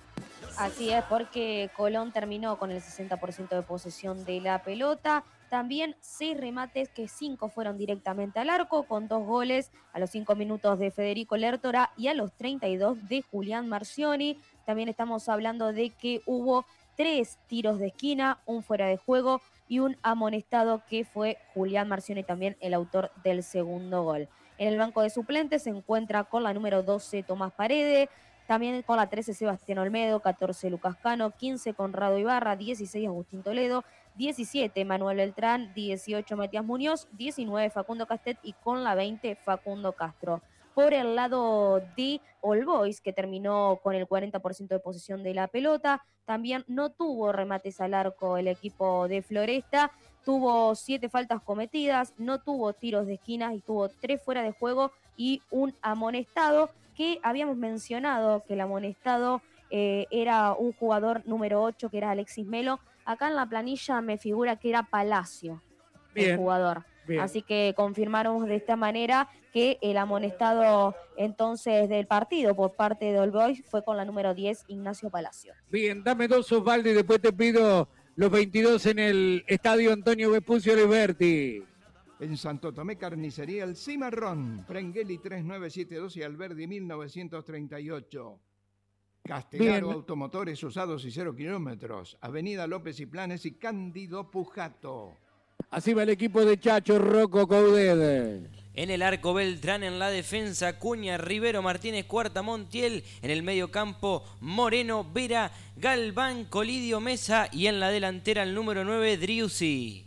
Así es, porque Colón terminó con el sesenta por ciento de posesión de la pelota. También seis remates, que cinco fueron directamente al arco, con dos goles a los cinco minutos de Federico Lertora y a los treinta y dos de Julián Marcioni. También estamos hablando de que hubo tres tiros de esquina, un fuera de juego y un amonestado, que fue Julián Marcioni, también el autor del segundo gol. En el banco de suplentes se encuentra con la número doce Tomás Paredes, también con la trece Sebastián Olmedo, catorce Lucas Cano, quince Conrado Ibarra, dieciséis Agustín Toledo, diecisiete Manuel Beltrán, dieciocho Matías Muñoz, diecinueve Facundo Castet y con la veinte Facundo Castro. Por el lado de All Boys, que terminó con el cuarenta por ciento de posesión de la pelota, también no tuvo remates al arco el equipo de Floresta, tuvo siete faltas cometidas, no tuvo tiros de esquinas y tuvo tres fuera de juego y un amonestado, que habíamos mencionado que el amonestado eh, era un jugador número ocho, que era Alexis Melo. Acá en la planilla me figura que era Palacio, Bien, el jugador. bien. Así que confirmaron de esta manera que el amonestado entonces del partido por parte de All Boys fue con la número diez, Ignacio Palacio. Bien, dame dos, Osvaldo, y después te pido los veintidós en el estadio Antonio Vespucio Liberti. En Santo Tomé, Carnicería El Cimarrón, Prengeli tres nueve siete dos y Alberdi mil novecientos treinta y ocho. Castellaro Bien. Automotores Usados y Cero Kilómetros, Avenida López y Planes y Cándido Pujato. Así va el equipo de Chacho Rocco Coudet. En el arco Beltrán, en la defensa Cuña, Rivero, Martínez, Cuarta, Montiel. En el medio campo Moreno, Vera, Galván, Colidio, Mesa. Y en la delantera el número nueve, Driussi.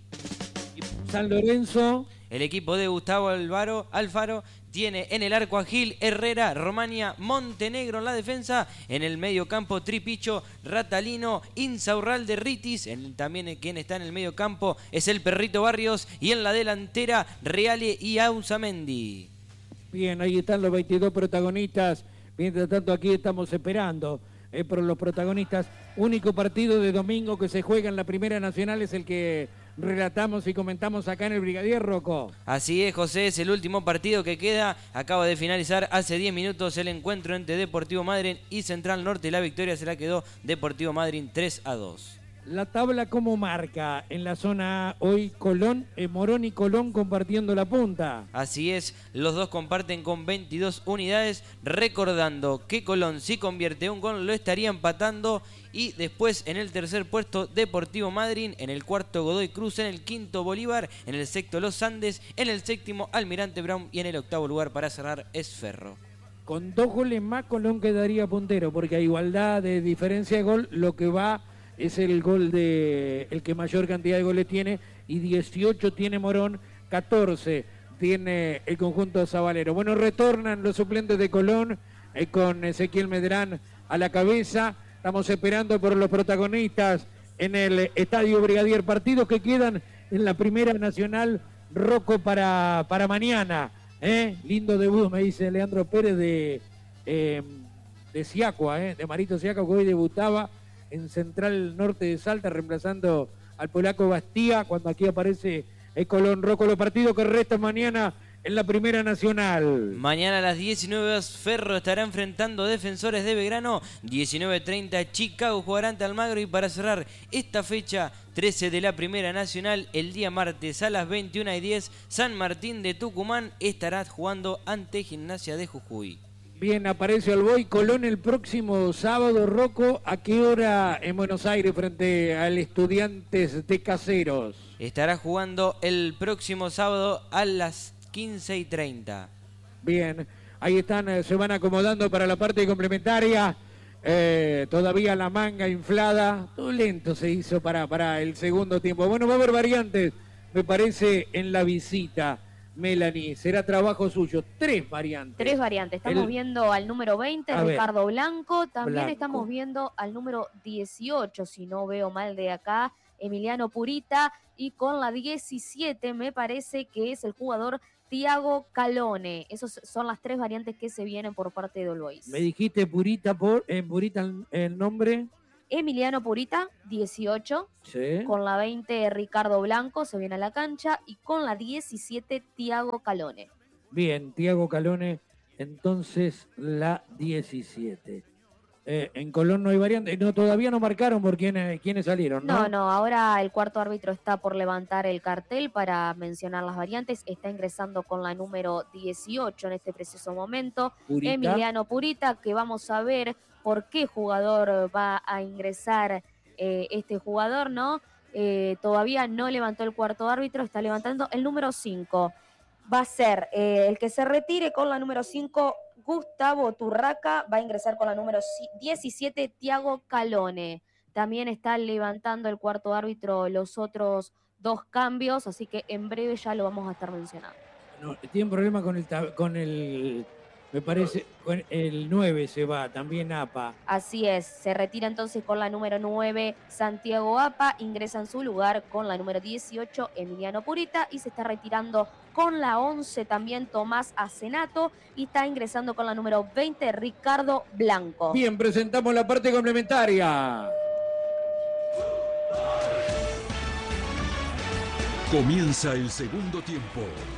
San Lorenzo. El equipo de Gustavo Alvaro, Alfaro tiene en el arco a Gil, Herrera, Romania, Montenegro en la defensa. En el medio campo Tripicho, Ratalino, Insaurralde, Ritis. En, también quien está en el medio campo es el Perrito Barrios. Y en la delantera Reale y Ausamendi. Bien, ahí están los veintidós protagonistas. Mientras tanto, aquí estamos esperando eh, por los protagonistas. Único partido de domingo que se juega en la Primera Nacional es el que relatamos y comentamos acá en el Brigadier, Rocco. Así es, José, es el último partido que queda. Acaba de finalizar hace diez minutos el encuentro entre Deportivo Madryn y Central Norte. La victoria se la quedó Deportivo Madryn tres a dos. La tabla como marca en la zona A hoy Colón, eh, Morón y Colón compartiendo la punta. Así es, los dos comparten con veintidós unidades, recordando que Colón, si convierte un gol, lo estaría empatando. Y después en el tercer puesto Deportivo Madryn, en el cuarto Godoy Cruz, en el quinto Bolívar, en el sexto Los Andes, en el séptimo Almirante Brown y en el octavo lugar para cerrar es Ferro. Con dos goles más Colón quedaría puntero, porque a igualdad de diferencia de gol lo que va es el gol de el que mayor cantidad de goles tiene, y dieciocho tiene Morón, catorce tiene el conjunto sabalero. Bueno, retornan los suplentes de Colón eh, con Ezequiel Medrán a la cabeza. Estamos esperando por los protagonistas en el Estadio Brigadier. Partidos que quedan en la Primera Nacional, Rocco, para, para mañana. ¿eh? Lindo debut, me dice Leandro Pérez, de, eh, de Siacua, ¿eh? de Marito Siacua, que hoy debutaba en Central Norte de Salta, reemplazando al polaco Bastía, cuando aquí aparece el Colón. Rocco, los partidos que restan mañana en la Primera Nacional. Mañana a las diecinueve horas Ferro estará enfrentando Defensores de Belgrano. diecinueve treinta Chicago jugará ante Almagro. Y para cerrar esta fecha trece de la Primera Nacional, el día martes a las veintiuna y diez, San Martín de Tucumán estará jugando ante Gimnasia de Jujuy. Bien, aparece Alboy Colón el próximo sábado. Rocco, ¿a qué hora en Buenos Aires frente al Estudiantes de Caseros? Estará jugando el próximo sábado a las quince y treinta. Bien, ahí están, eh, se van acomodando para la parte complementaria Eh, todavía la manga inflada. Todo lento se hizo para, para el segundo tiempo. Bueno, va a haber variantes, me parece, en la visita. Melanie, será trabajo suyo. Tres variantes. Tres variantes. Estamos El... viendo al número veinte, A Ricardo Blanco. También Blanco. estamos viendo al número dieciocho, si no veo mal de acá, Emiliano Purita. Y con la diecisiete me parece que es el jugador Tiago Calone. Esas son las tres variantes que se vienen por parte de All Boys. Me dijiste Purita, por, eh, Purita el, el nombre. Emiliano Purita, dieciocho. Sí. Con la veinte, Ricardo Blanco, se viene a la cancha. Y con la diecisiete, Tiago Calone. Bien, Tiago Calone, entonces la diecisiete. Eh, en Colón no hay variante, no, todavía no marcaron por quiénes, quiénes salieron, ¿no? No, no, ahora el cuarto árbitro está por levantar el cartel para mencionar las variantes. Está ingresando con la número dieciocho en este preciso momento. Purita. Emiliano Purita, que vamos a ver por qué jugador va a ingresar eh, este jugador, ¿no? Eh, todavía no levantó el cuarto árbitro, está levantando el número cinco. Va a ser eh, el que se retire con la número cinco, Gustavo Turraca. Va a ingresar con la número diecisiete, Tiago Calone. También está levantando el cuarto árbitro los otros dos cambios, así que en breve ya lo vamos a estar mencionando. No, tiene un problema con el, con el, me parece, con el nueve se va, también APA. Así es, se retira entonces con la número nueve, Santiago APA, ingresa en su lugar con la número dieciocho, Emiliano Purita, y se está retirando con la once también Tomás Acenato, y está ingresando con la número veinte, Ricardo Blanco. Bien, presentamos la parte complementaria. Comienza el segundo tiempo.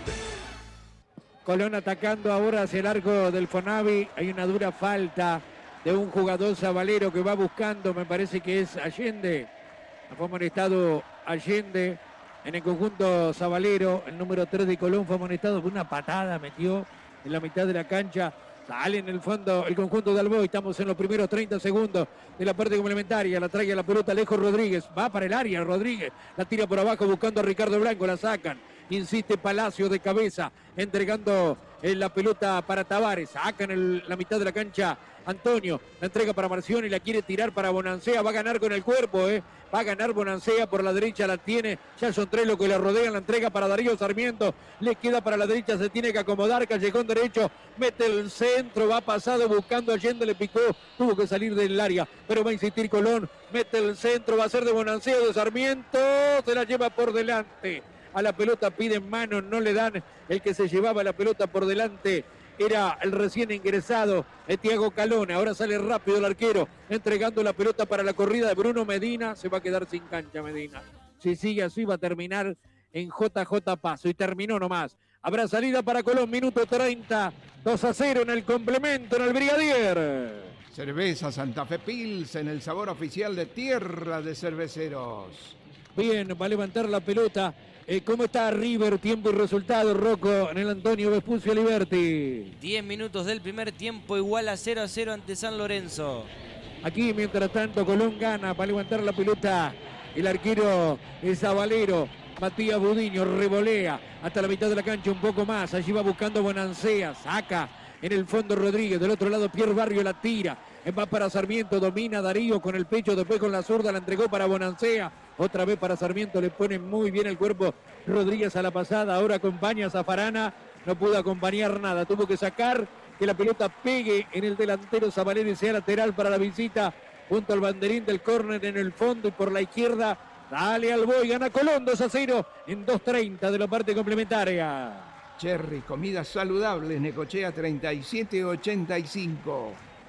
Colón atacando ahora hacia el arco del Fonavi. Hay una dura falta de un jugador sabalero que va buscando, me parece que es Allende. Fue amonestado Allende en el conjunto sabalero. El número tres de Colón fue amonestado por una patada, metió en la mitad de la cancha. Sale en el fondo el conjunto de Alboy. Estamos en los primeros treinta segundos de la parte complementaria. La trae a la pelota Alejo Rodríguez. Va para el área Rodríguez. La tira por abajo buscando a Ricardo Blanco. La sacan. Insiste Palacio de cabeza. Entregando en la pelota para Tavares. Sacan en la mitad de la cancha Antonio. La entrega para Marcioni. La quiere tirar para Bonancea. Va a ganar con el cuerpo, ¿eh? Va a ganar Bonancea por la derecha, la tiene. Ya son tres los que la rodean. La entrega para Darío Sarmiento. Le queda para la derecha, se tiene que acomodar. Callejón derecho, mete el centro. Va pasado buscando a Allende, le picó. Tuvo que salir del área, pero va a insistir Colón. Mete el centro, va a ser de Bonancea o de Sarmiento. Se la lleva por delante. A la pelota piden mano, no le dan. El que se llevaba la pelota por delante era el recién ingresado de Tiago Calone. Ahora sale rápido el arquero, entregando la pelota para la corrida de Bruno Medina. Se va a quedar sin cancha Medina. Si sigue así va a terminar en J J Paso. Y terminó nomás. Habrá salida para Colón, minuto treinta. dos a cero en el complemento, en el Brigadier. Cerveza Santa Fe Pilsen, el sabor oficial de Tierra de Cerveceros. Bien, va a levantar la pelota. Eh, ¿Cómo está River? Tiempo y resultado, Rocco, en el Antonio Vespucio Liberty. diez minutos del primer tiempo, igual a cero a cero ante San Lorenzo. Aquí, mientras tanto, Colón gana para levantar la pelota. El arquero es Sabalero. Matías Budiño revolea hasta la mitad de la cancha, un poco más. Allí va buscando Bonancea. Saca en el fondo Rodríguez. Del otro lado, Pierre Barrio la tira. Va para Sarmiento, domina Darío con el pecho, después con la zurda la entregó para Bonancea. Otra vez para Sarmiento, le pone muy bien el cuerpo Rodríguez a la pasada. Ahora acompaña a Zafarana, no pudo acompañar nada. Tuvo que sacar que la pelota pegue en el delantero Zabalero y sea lateral para la visita. Junto al banderín del córner en el fondo y por la izquierda. Dale al Boy, gana Colón dos a cero en dos treinta de la parte complementaria. Cherry, comidas saludables, Necochea treinta y siete ochenta y cinco.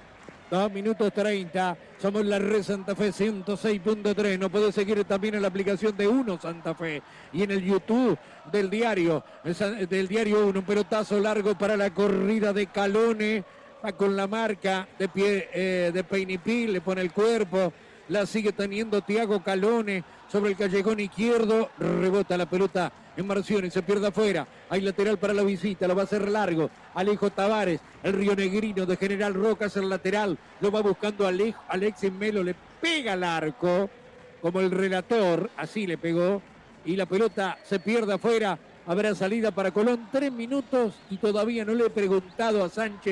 dos minutos treinta, somos la Red Santa Fe ciento seis punto tres. Nos puede seguir también en la aplicación de Uno Santa Fe y en el YouTube del diario, del diario Uno. Un pelotazo largo para la corrida de Calone, va con la marca de pie eh, de Peinipil, le pone el cuerpo, la sigue teniendo Tiago Calone sobre el callejón izquierdo, rebota la pelota en Marcioni, se pierde afuera, hay lateral para la visita, lo va a hacer largo, Alejo Tavares, el rionegrino de General Roca es el lateral, lo va buscando Alejo, Alexis Melo, le pega al arco, como el relator, así le pegó, y la pelota se pierde afuera, habrá salida para Colón, tres minutos, y todavía no le he preguntado a Sánchez qué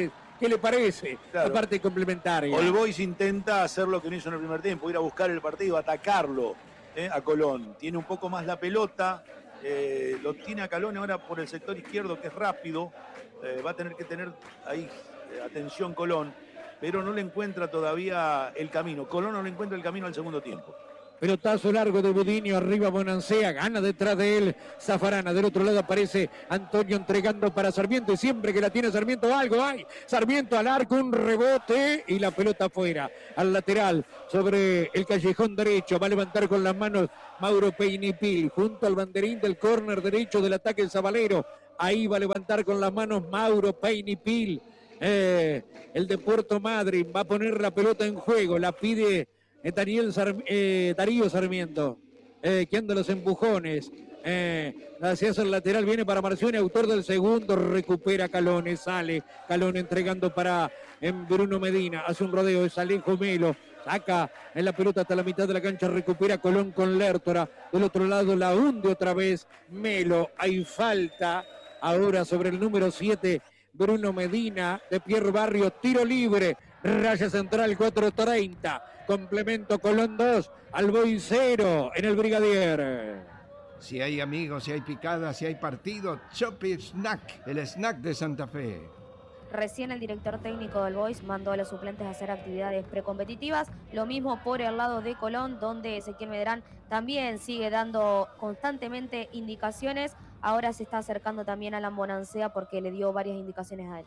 ¿Qué le parece? Claro. La parte complementaria. All Boys intenta hacer lo que no hizo en el primer tiempo, ir a buscar el partido, atacarlo eh, a Colón. Tiene un poco más la pelota, eh, lo tiene a Calone ahora por el sector izquierdo, que es rápido. Eh, va a tener que tener ahí eh, atención Colón, pero no le encuentra todavía el camino. Colón no le encuentra el camino al segundo tiempo. Pelotazo largo de Budinio, arriba Bonancea, gana detrás de él Zafarana. Del otro lado aparece Antonio entregando para Sarmiento y siempre que la tiene Sarmiento algo hay. Sarmiento al arco, un rebote y la pelota afuera. Al lateral, sobre el callejón derecho, va a levantar con las manos Mauro Peinipil, junto al banderín del córner derecho del ataque el Zabalero. Ahí va a levantar con las manos Mauro Peinipil. Eh, el de Puerto Madryn va a poner la pelota en juego, la pide Daniel Sar, eh, Darío Sarmiento, eh, que anda los empujones, eh, hacia el lateral, viene para Marcioni, autor del segundo, recupera Calone, sale Calone entregando para en Bruno Medina, hace un rodeo, es Alejo Melo, saca en la pelota hasta la mitad de la cancha, recupera Colón con Lertora, del otro lado la hunde otra vez Melo, hay falta ahora sobre el número siete, Bruno Medina, de Pierre Barrio, tiro libre, raya central cuatro treinta. Complemento Colón dos, Alboy cero en el Brigadier. Si hay amigos, si hay picadas, si hay partido, Chopi Snack, el snack de Santa Fe. Recién el director técnico del Boys mandó a los suplentes a hacer actividades precompetitivas. Lo mismo por el lado de Colón, donde Ezequiel Medrán también sigue dando constantemente indicaciones. Ahora se está acercando también a la Bonancea porque le dio varias indicaciones a él.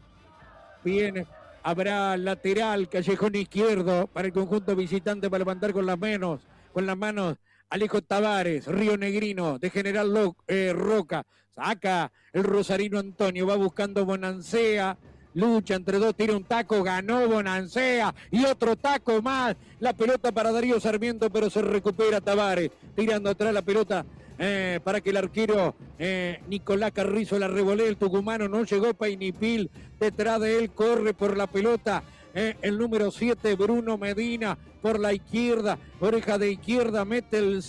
Bien. Habrá lateral, callejón izquierdo para el conjunto visitante para levantar con las manos, con las manos Alejo Tavares, Río Negrino, de General Lo, eh, Roca, saca el rosarino Antonio, va buscando Bonancea, lucha entre dos, tira un taco, ganó Bonancea y otro taco más, la pelota para Darío Sarmiento, pero se recupera Tavares, tirando atrás la pelota. Eh, para que el arquero eh, Nicolás Carrizo la revolea, el tucumano no llegó, Peinipil detrás de él, corre por la pelota eh, el número siete, Bruno Medina, por la izquierda, oreja de izquierda, mete el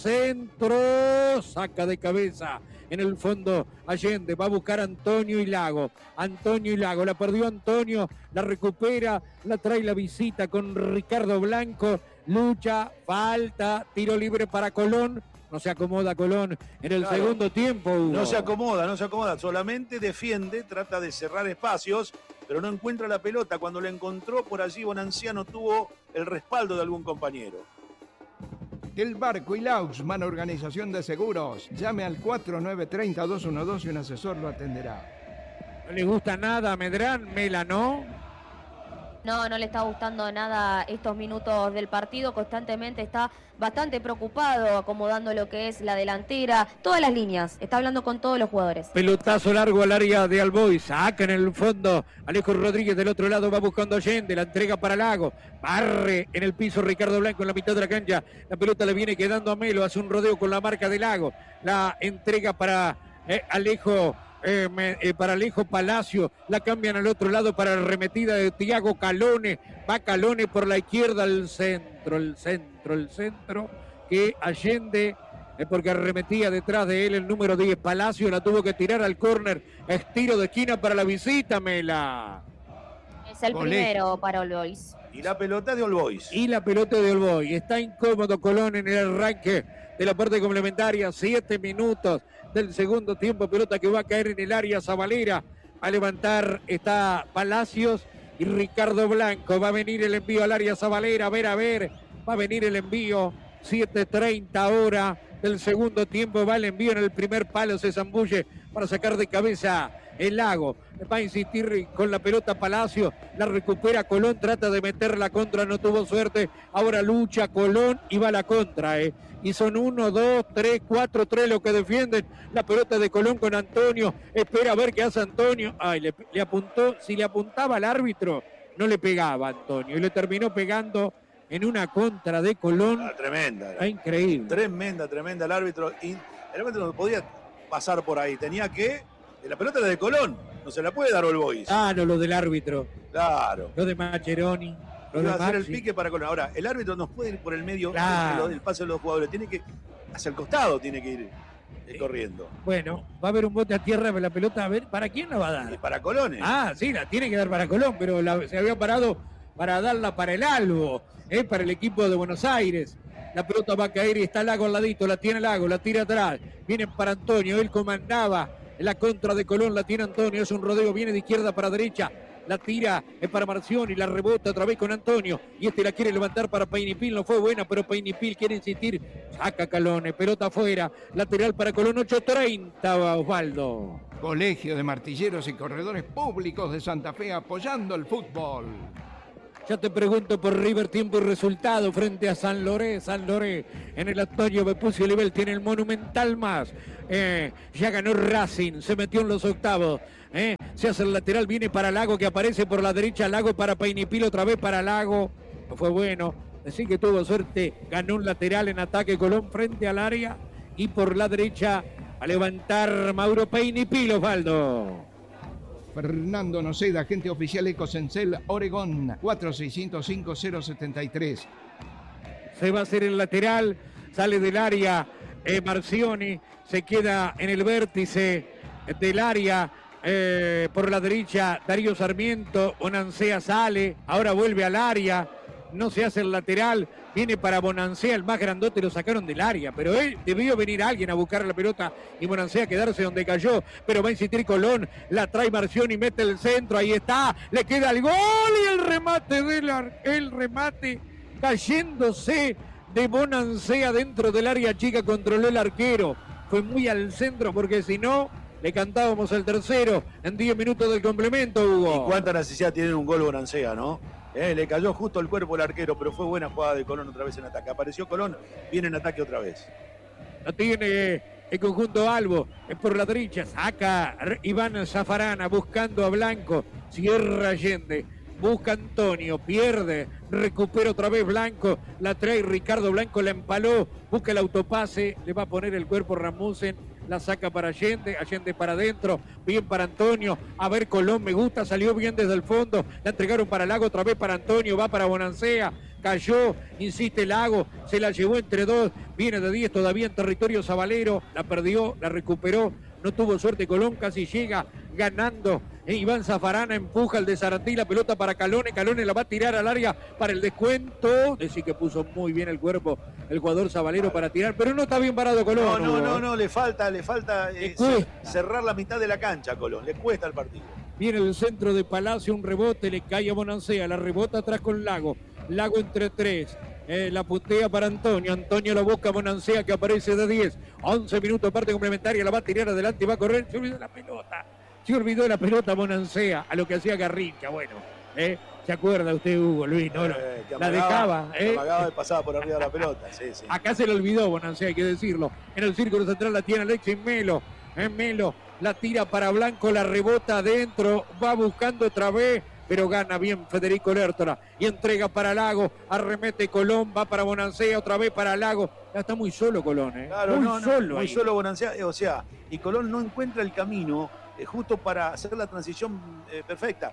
centro, saca de cabeza en el fondo Allende, va a buscar Antonio y Lago, Antonio y Lago, la perdió Antonio, la recupera, la trae la visita con Ricardo Blanco, lucha, falta, tiro libre para Colón. No se acomoda Colón en el claro. segundo tiempo, Hugo. No se acomoda, no se acomoda. Solamente defiende, trata de cerrar espacios, pero no encuentra la pelota. Cuando la encontró por allí, Bonancea no tuvo el respaldo de algún compañero. Del Barco y Lauxman, organización de seguros. Llame al cuatro nueve tres cero, dos uno dos y un asesor lo atenderá. ¿No le gusta nada a Medrán, Mela, no? No, no le está gustando nada estos minutos del partido, constantemente está bastante preocupado, acomodando lo que es la delantera, todas las líneas, está hablando con todos los jugadores. Pelotazo largo al área de Alboy, saca en el fondo, Alejo Rodríguez del otro lado va buscando Allende, la entrega para Lago, barre en el piso Ricardo Blanco en la mitad de la cancha, la pelota le viene quedando a Melo, hace un rodeo con la marca de Lago, la entrega para eh, Alejo Eh, me, eh, para Alejo Palacio, la cambian al otro lado para la remetida de Tiago Calone, va Calone por la izquierda al centro, el centro, el centro, que Allende, eh, porque arremetía detrás de él el número diez, Palacio, la tuvo que tirar al córner, estiro de esquina para la visita, Mela. Es el Olé. Primero para All Boys. Y la pelota de All Boys. Y la pelota de All Boys, está incómodo Colón en el arranque de la parte complementaria, siete minutos del segundo tiempo, pelota que va a caer en el área Zabalera, a levantar está Palacios y Ricardo Blanco, va a venir el envío al área Zabalera, a ver, a ver, va a venir el envío, siete treinta ahora del segundo tiempo, va el envío en el primer palo, se zambulle para sacar de cabeza el Lago, va a insistir con la pelota Palacio, la recupera Colón, trata de meter la contra, no tuvo suerte, ahora lucha Colón y va a la contra, eh. Y son uno, dos, tres, cuatro, tres los que defienden la pelota de Colón con Antonio, espera a ver qué hace Antonio, ay, le, le apuntó, si le apuntaba al árbitro, no le pegaba a Antonio, y le terminó pegando en una contra de Colón. Ah, tremenda. Ah, increíble. Tremenda, tremenda el árbitro, y el árbitro no podía pasar por ahí, tenía que, la pelota era de Colón, no se la puede dar All Boys. Ah, no, lo del árbitro. Claro. Lo de Macheroni. Iba a hacer el pique para Colón. Ahora, el árbitro no puede ir por el medio, claro. el, el pase de los jugadores. Tiene que, hacia el costado tiene que ir. eh, corriendo. Bueno, va a haber un bote a tierra, la pelota, a ver, ¿para quién la va a dar? Y para Colón. eh. Ah, sí, la tiene que dar para Colón, pero la- se había parado para darla para el Albo, eh, para el equipo de Buenos Aires. La pelota va a caer y está Lago al ladito, la tiene Lago, la tira atrás. Viene para Antonio, él comandaba en la contra de Colón, la tiene Antonio, es un rodeo, viene de izquierda para derecha. La tira es para Marcioni, la rebota otra vez con Antonio. Y este la quiere levantar para Painipil, no fue buena, pero Painipil quiere insistir. Saca Calone, pelota afuera. Lateral para Colón, ocho treinta, Osvaldo. Colegio de Martilleros y Corredores Públicos de Santa Fe apoyando el fútbol. Ya te pregunto por River, tiempo y resultado frente a San Loré. San Loré en el Antonio Vespucio Nivel tiene el Monumental más. Eh, ya ganó Racing, se metió en los octavos. Eh, se hace el lateral, viene para Lago que aparece por la derecha. Lago para Painipil, otra vez para Lago. No fue bueno. Así que tuvo suerte. Ganó un lateral en ataque Colón frente al área. Y por la derecha a levantar Mauro Painipil, Osvaldo. Fernando Noceda, agente oficial Ecosencel, Oregón, cuatro seis cero cinco cero siete tres. Se va a hacer el lateral, sale del área eh, Marcioni, se queda en el vértice del área eh, por la derecha Darío Sarmiento, Bonancea sale, ahora vuelve al área, no se hace el lateral, viene para Bonancea, el más grandote, lo sacaron del área, pero él debió venir alguien a buscar la pelota y Bonancea quedarse donde cayó, pero va a insistir Colón, la trae Marcioni, mete el centro, ahí está, le queda el gol y el remate del ar- el remate cayéndose de Bonancea dentro del área chica, controló el arquero, fue muy al centro porque si no le cantábamos el tercero en diez minutos del complemento, Hugo. Y cuánta necesidad tiene un gol Bonancea, ¿no? Eh, le cayó justo el cuerpo al arquero, pero fue buena jugada de Colón otra vez en ataque. Apareció Colón, viene en ataque otra vez. La tiene el conjunto Albo, es por la derecha, saca Iván Zafarana buscando a Blanco, cierra Allende, busca Antonio, pierde, recupera otra vez Blanco, la trae Ricardo Blanco, la empaló, busca el autopase, le va a poner el cuerpo Ramusen, la saca para Allende, Allende para adentro, bien para Antonio, a ver Colón, me gusta, salió bien desde el fondo, la entregaron para Lago, otra vez para Antonio, va para Bonancea, cayó, insiste Lago, se la llevó entre dos, viene de diez todavía en territorio sabalero, la perdió, la recuperó, no tuvo suerte Colón, casi llega ganando, e Iván Zafarana empuja el de Sarandí, la pelota para Calone, Calone la va a tirar al área para el descuento, decir que puso muy bien el cuerpo el jugador sabalero para tirar, pero no está bien parado Colón. No, no, Hugo. no, no, le falta, le falta eh, Le cuesta. cerrar la mitad de la cancha a Colón, le cuesta el partido. Viene el centro de Palacio, un rebote, le cae a Bonancea, la rebota atrás con Lago, Lago entre tres, eh, la putea para Antonio, Antonio la busca a Bonancea que aparece de diez, once minutos parte complementaria, la va a tirar adelante y va a correr, se olvidó la pelota, se olvidó la pelota Bonancea, a lo que hacía Garrincha, bueno, eh, ¿se acuerda usted Hugo, Luis? No, no, Eh, que la amagaba- dejaba, que eh. amagaba y pasaba por arriba de la pelota, sí, sí. Acá se le olvidó Bonancea, hay que decirlo. En el círculo central la tiene Alexis Melo. En Melo la tira para Blanco, la rebota adentro, va buscando otra vez, pero gana bien Federico Lertora. Y entrega para Lago, arremete Colón, va para Bonancea, otra vez para Lago. Ya está muy solo Colón, ¿eh? Claro, muy no, no, solo. muy ahí. solo Bonancea, eh, o sea, y Colón no encuentra el camino eh, justo para hacer la transición eh, perfecta.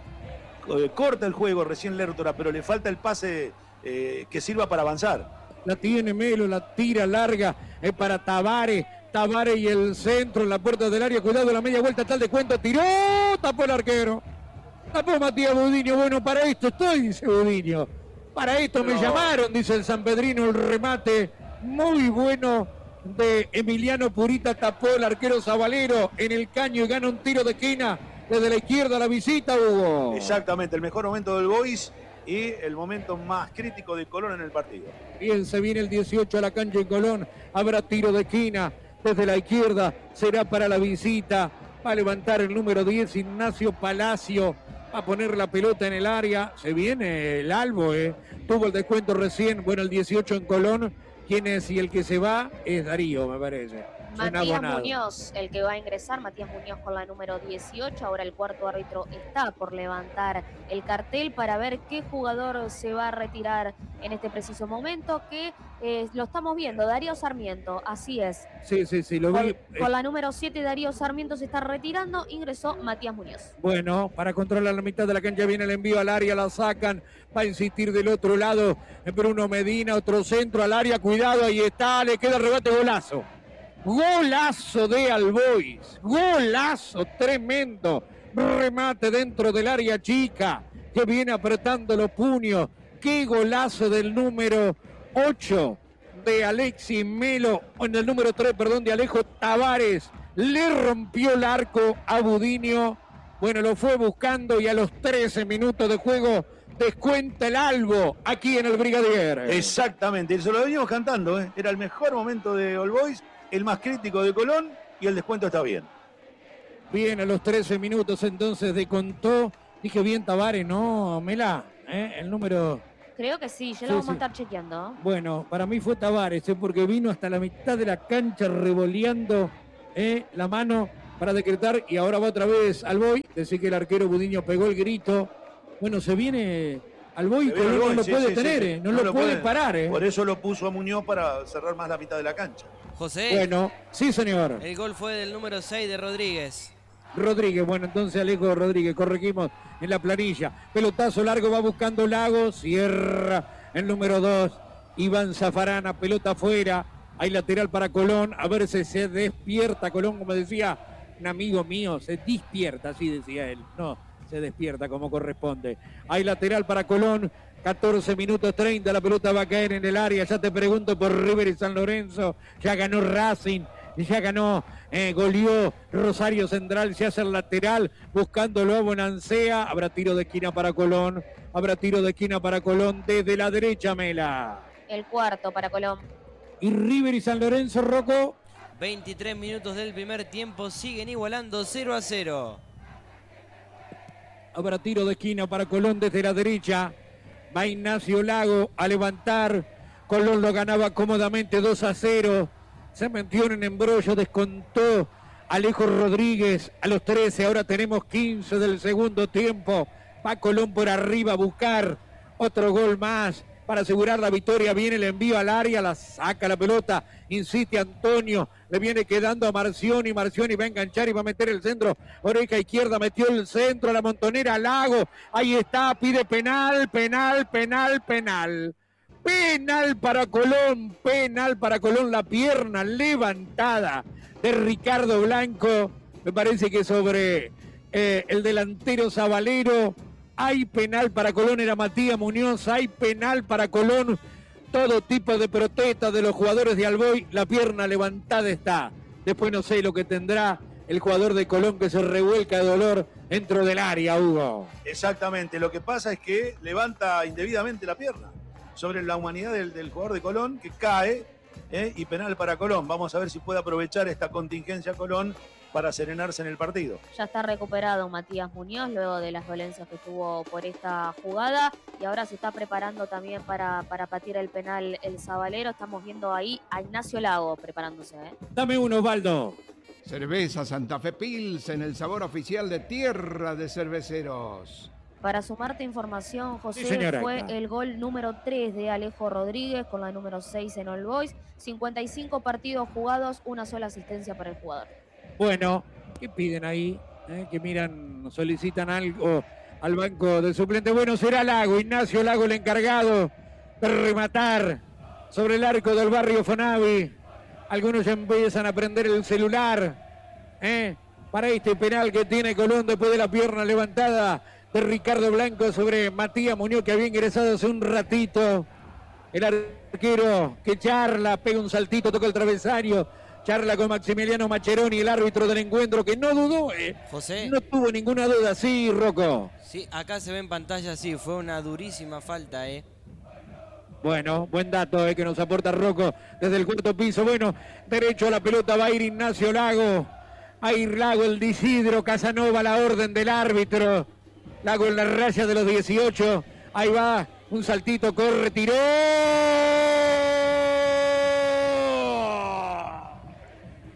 Eh, corta el juego recién Lertora, pero le falta el pase eh, que sirva para avanzar. La tiene Melo, la tira larga, es para Tavares. Tavares y el centro en la puerta del área. Cuidado, la media vuelta, tal de cuento. Tiró, tapó el arquero. Tapó Matías Budiño. Bueno, para esto estoy, dice Budiño. Para esto me No. llamaron, dice el sanpedrino. El remate muy bueno de Emiliano Purita. Tapó el arquero Zabalero en el caño y gana un tiro de esquina desde la izquierda a la visita, Hugo. Exactamente, el mejor momento del Boys y el momento más crítico de Colón en el partido. Bien, se viene el dieciocho a la cancha en Colón. Habrá tiro de esquina desde la izquierda. Será para la visita. Va a levantar el número diez, Ignacio Palacio. Va a poner la pelota en el área. Se viene el Albo, ¿eh? Tuvo el descuento recién. Bueno, el dieciocho en Colón. ¿Quién es? Y el que se va es Darío, me parece. Suena Matías abonado. Muñoz, el que va a ingresar, Matías Muñoz con la número dieciocho. Ahora el cuarto árbitro está por levantar el cartel para ver qué jugador se va a retirar en este preciso momento, que eh, lo estamos viendo, Darío Sarmiento, así es. Sí, sí, sí, lo Con, vi. Eh, con la número siete, Darío Sarmiento se está retirando, ingresó Matías Muñoz. Bueno, para controlar la mitad de la cancha viene el envío al área, la sacan, va a insistir del otro lado Bruno Medina, otro centro al área, cuidado, ahí está, le queda el rebate, golazo. Golazo de Albois, golazo tremendo, remate dentro del área chica, que viene apretando los puños. Qué golazo del número ocho de Alexis Melo, o en el número tres, perdón, de Alejo Tavares. Le rompió el arco a Budiño. Bueno, lo fue buscando y a los trece minutos de juego descuenta el Albo aquí en el Brigadier. Exactamente, se lo veníamos cantando, ¿eh? Era el mejor momento de All Boys, el más crítico de Colón y el descuento está bien. Bien, a los trece minutos entonces descontó. Dije bien Tavares, ¿no, Mela? ¿Eh? El número... Creo que sí, ya Sí, lo vamos sí. a estar chequeando. Bueno, para mí fue Tavares, ¿eh? Porque vino hasta la mitad de la cancha revoleando ¿eh? la mano para decretar y ahora va otra vez Alboy. Decir que el arquero Budiño pegó el grito. Bueno, se viene Alboy y Se viene Colón no Alboy, lo sí, puede sí, tener, sí, ¿eh? sí. No, lo, puede parar. ¿eh? Por eso lo puso a Muñoz para cerrar más la mitad de la cancha. José, Bueno, sí señor. el gol fue del número seis de Rodríguez. Rodríguez, bueno, entonces Alejo Rodríguez, corregimos en la planilla. Pelotazo largo, va buscando Lagos, cierra el número dos, Iván Zafarana, pelota afuera, hay lateral para Colón, a ver si se despierta Colón, como decía un amigo mío, se despierta, así decía él, no, se despierta como corresponde. Hay lateral para Colón, catorce minutos treinta, la pelota va a caer en el área, ya te pregunto por River y San Lorenzo, ya ganó Racing, ya ganó, eh, goleó Rosario Central, se hace el lateral, buscándolo a Bonancea, habrá tiro de esquina para Colón, habrá tiro de esquina para Colón desde la derecha, Mela. El cuarto para Colón. Y River y San Lorenzo, Rocco. veintitrés minutos del primer tiempo, siguen igualando cero a cero. Habrá tiro de esquina para Colón desde la derecha. Va Ignacio Lago a levantar. Colón lo ganaba cómodamente dos a cero. Se metió en embrollo, descontó Alejo Rodríguez a los trece. Ahora tenemos quince del segundo tiempo. Va Colón por arriba a buscar otro gol más para asegurar la victoria. Viene el envío al área, la saca la pelota, insiste Antonio, le viene quedando a Marcioni, Marcioni va a enganchar y va a meter el centro, oreja izquierda, metió el centro a la Montonera, Lago, ahí está, pide penal, penal, penal, penal. Penal para Colón, penal para Colón, la pierna levantada de Ricardo Blanco, me parece que sobre eh, el delantero Zabalero. Hay penal para Colón, era Matías Muñoz, hay penal para Colón, todo tipo de protesta de los jugadores de Alboy, la pierna levantada está. Después no sé lo que tendrá el jugador de Colón que se revuelca de dolor dentro del área, Hugo. Exactamente, lo que pasa es que levanta indebidamente la pierna sobre la humanidad del, del jugador de Colón, que cae, ¿eh? Y penal para Colón. Vamos a ver si puede aprovechar esta contingencia Colón para serenarse en el partido. Ya está recuperado Matías Muñoz luego de las dolencias que tuvo por esta jugada y ahora se está preparando también para, para patear el penal el Zabalero. Estamos viendo ahí a Ignacio Lago preparándose. ¿eh? Dame uno, Osvaldo. Cerveza Santa Fe Pilsen, el sabor oficial de Tierra de Cerveceros. Para sumarte información, José, Sí, señora. fue el gol número tres de Alejo Rodríguez con la número seis en All Boys. cincuenta y cinco partidos jugados, una sola asistencia para el jugador. Bueno, ¿qué piden ahí? ¿Eh? Que miran, solicitan algo al banco de suplentes. Bueno, será Lago, Ignacio Lago el encargado de rematar sobre el arco del barrio Fonavi. Algunos ya empiezan a prender el celular ¿eh? para este penal que tiene Colón después de la pierna levantada de Ricardo Blanco sobre Matías Muñoz, que había ingresado hace un ratito. El arquero que charla, pega un saltito, toca el travesaño, charla con Maximiliano Macheroni, el árbitro del encuentro, que no dudó, eh. José. No tuvo ninguna duda, sí, Rocco. Sí, acá se ve en pantalla, sí, fue una durísima falta, ¿eh? Bueno, buen dato eh, que nos aporta Rocco desde el cuarto piso. Bueno, derecho a la pelota va a ir Ignacio Lago. Va a ir Lago, el Disidro, Casanova, la orden del árbitro. Lago en la raya de los dieciocho. Ahí va, un saltito, corre, tiró.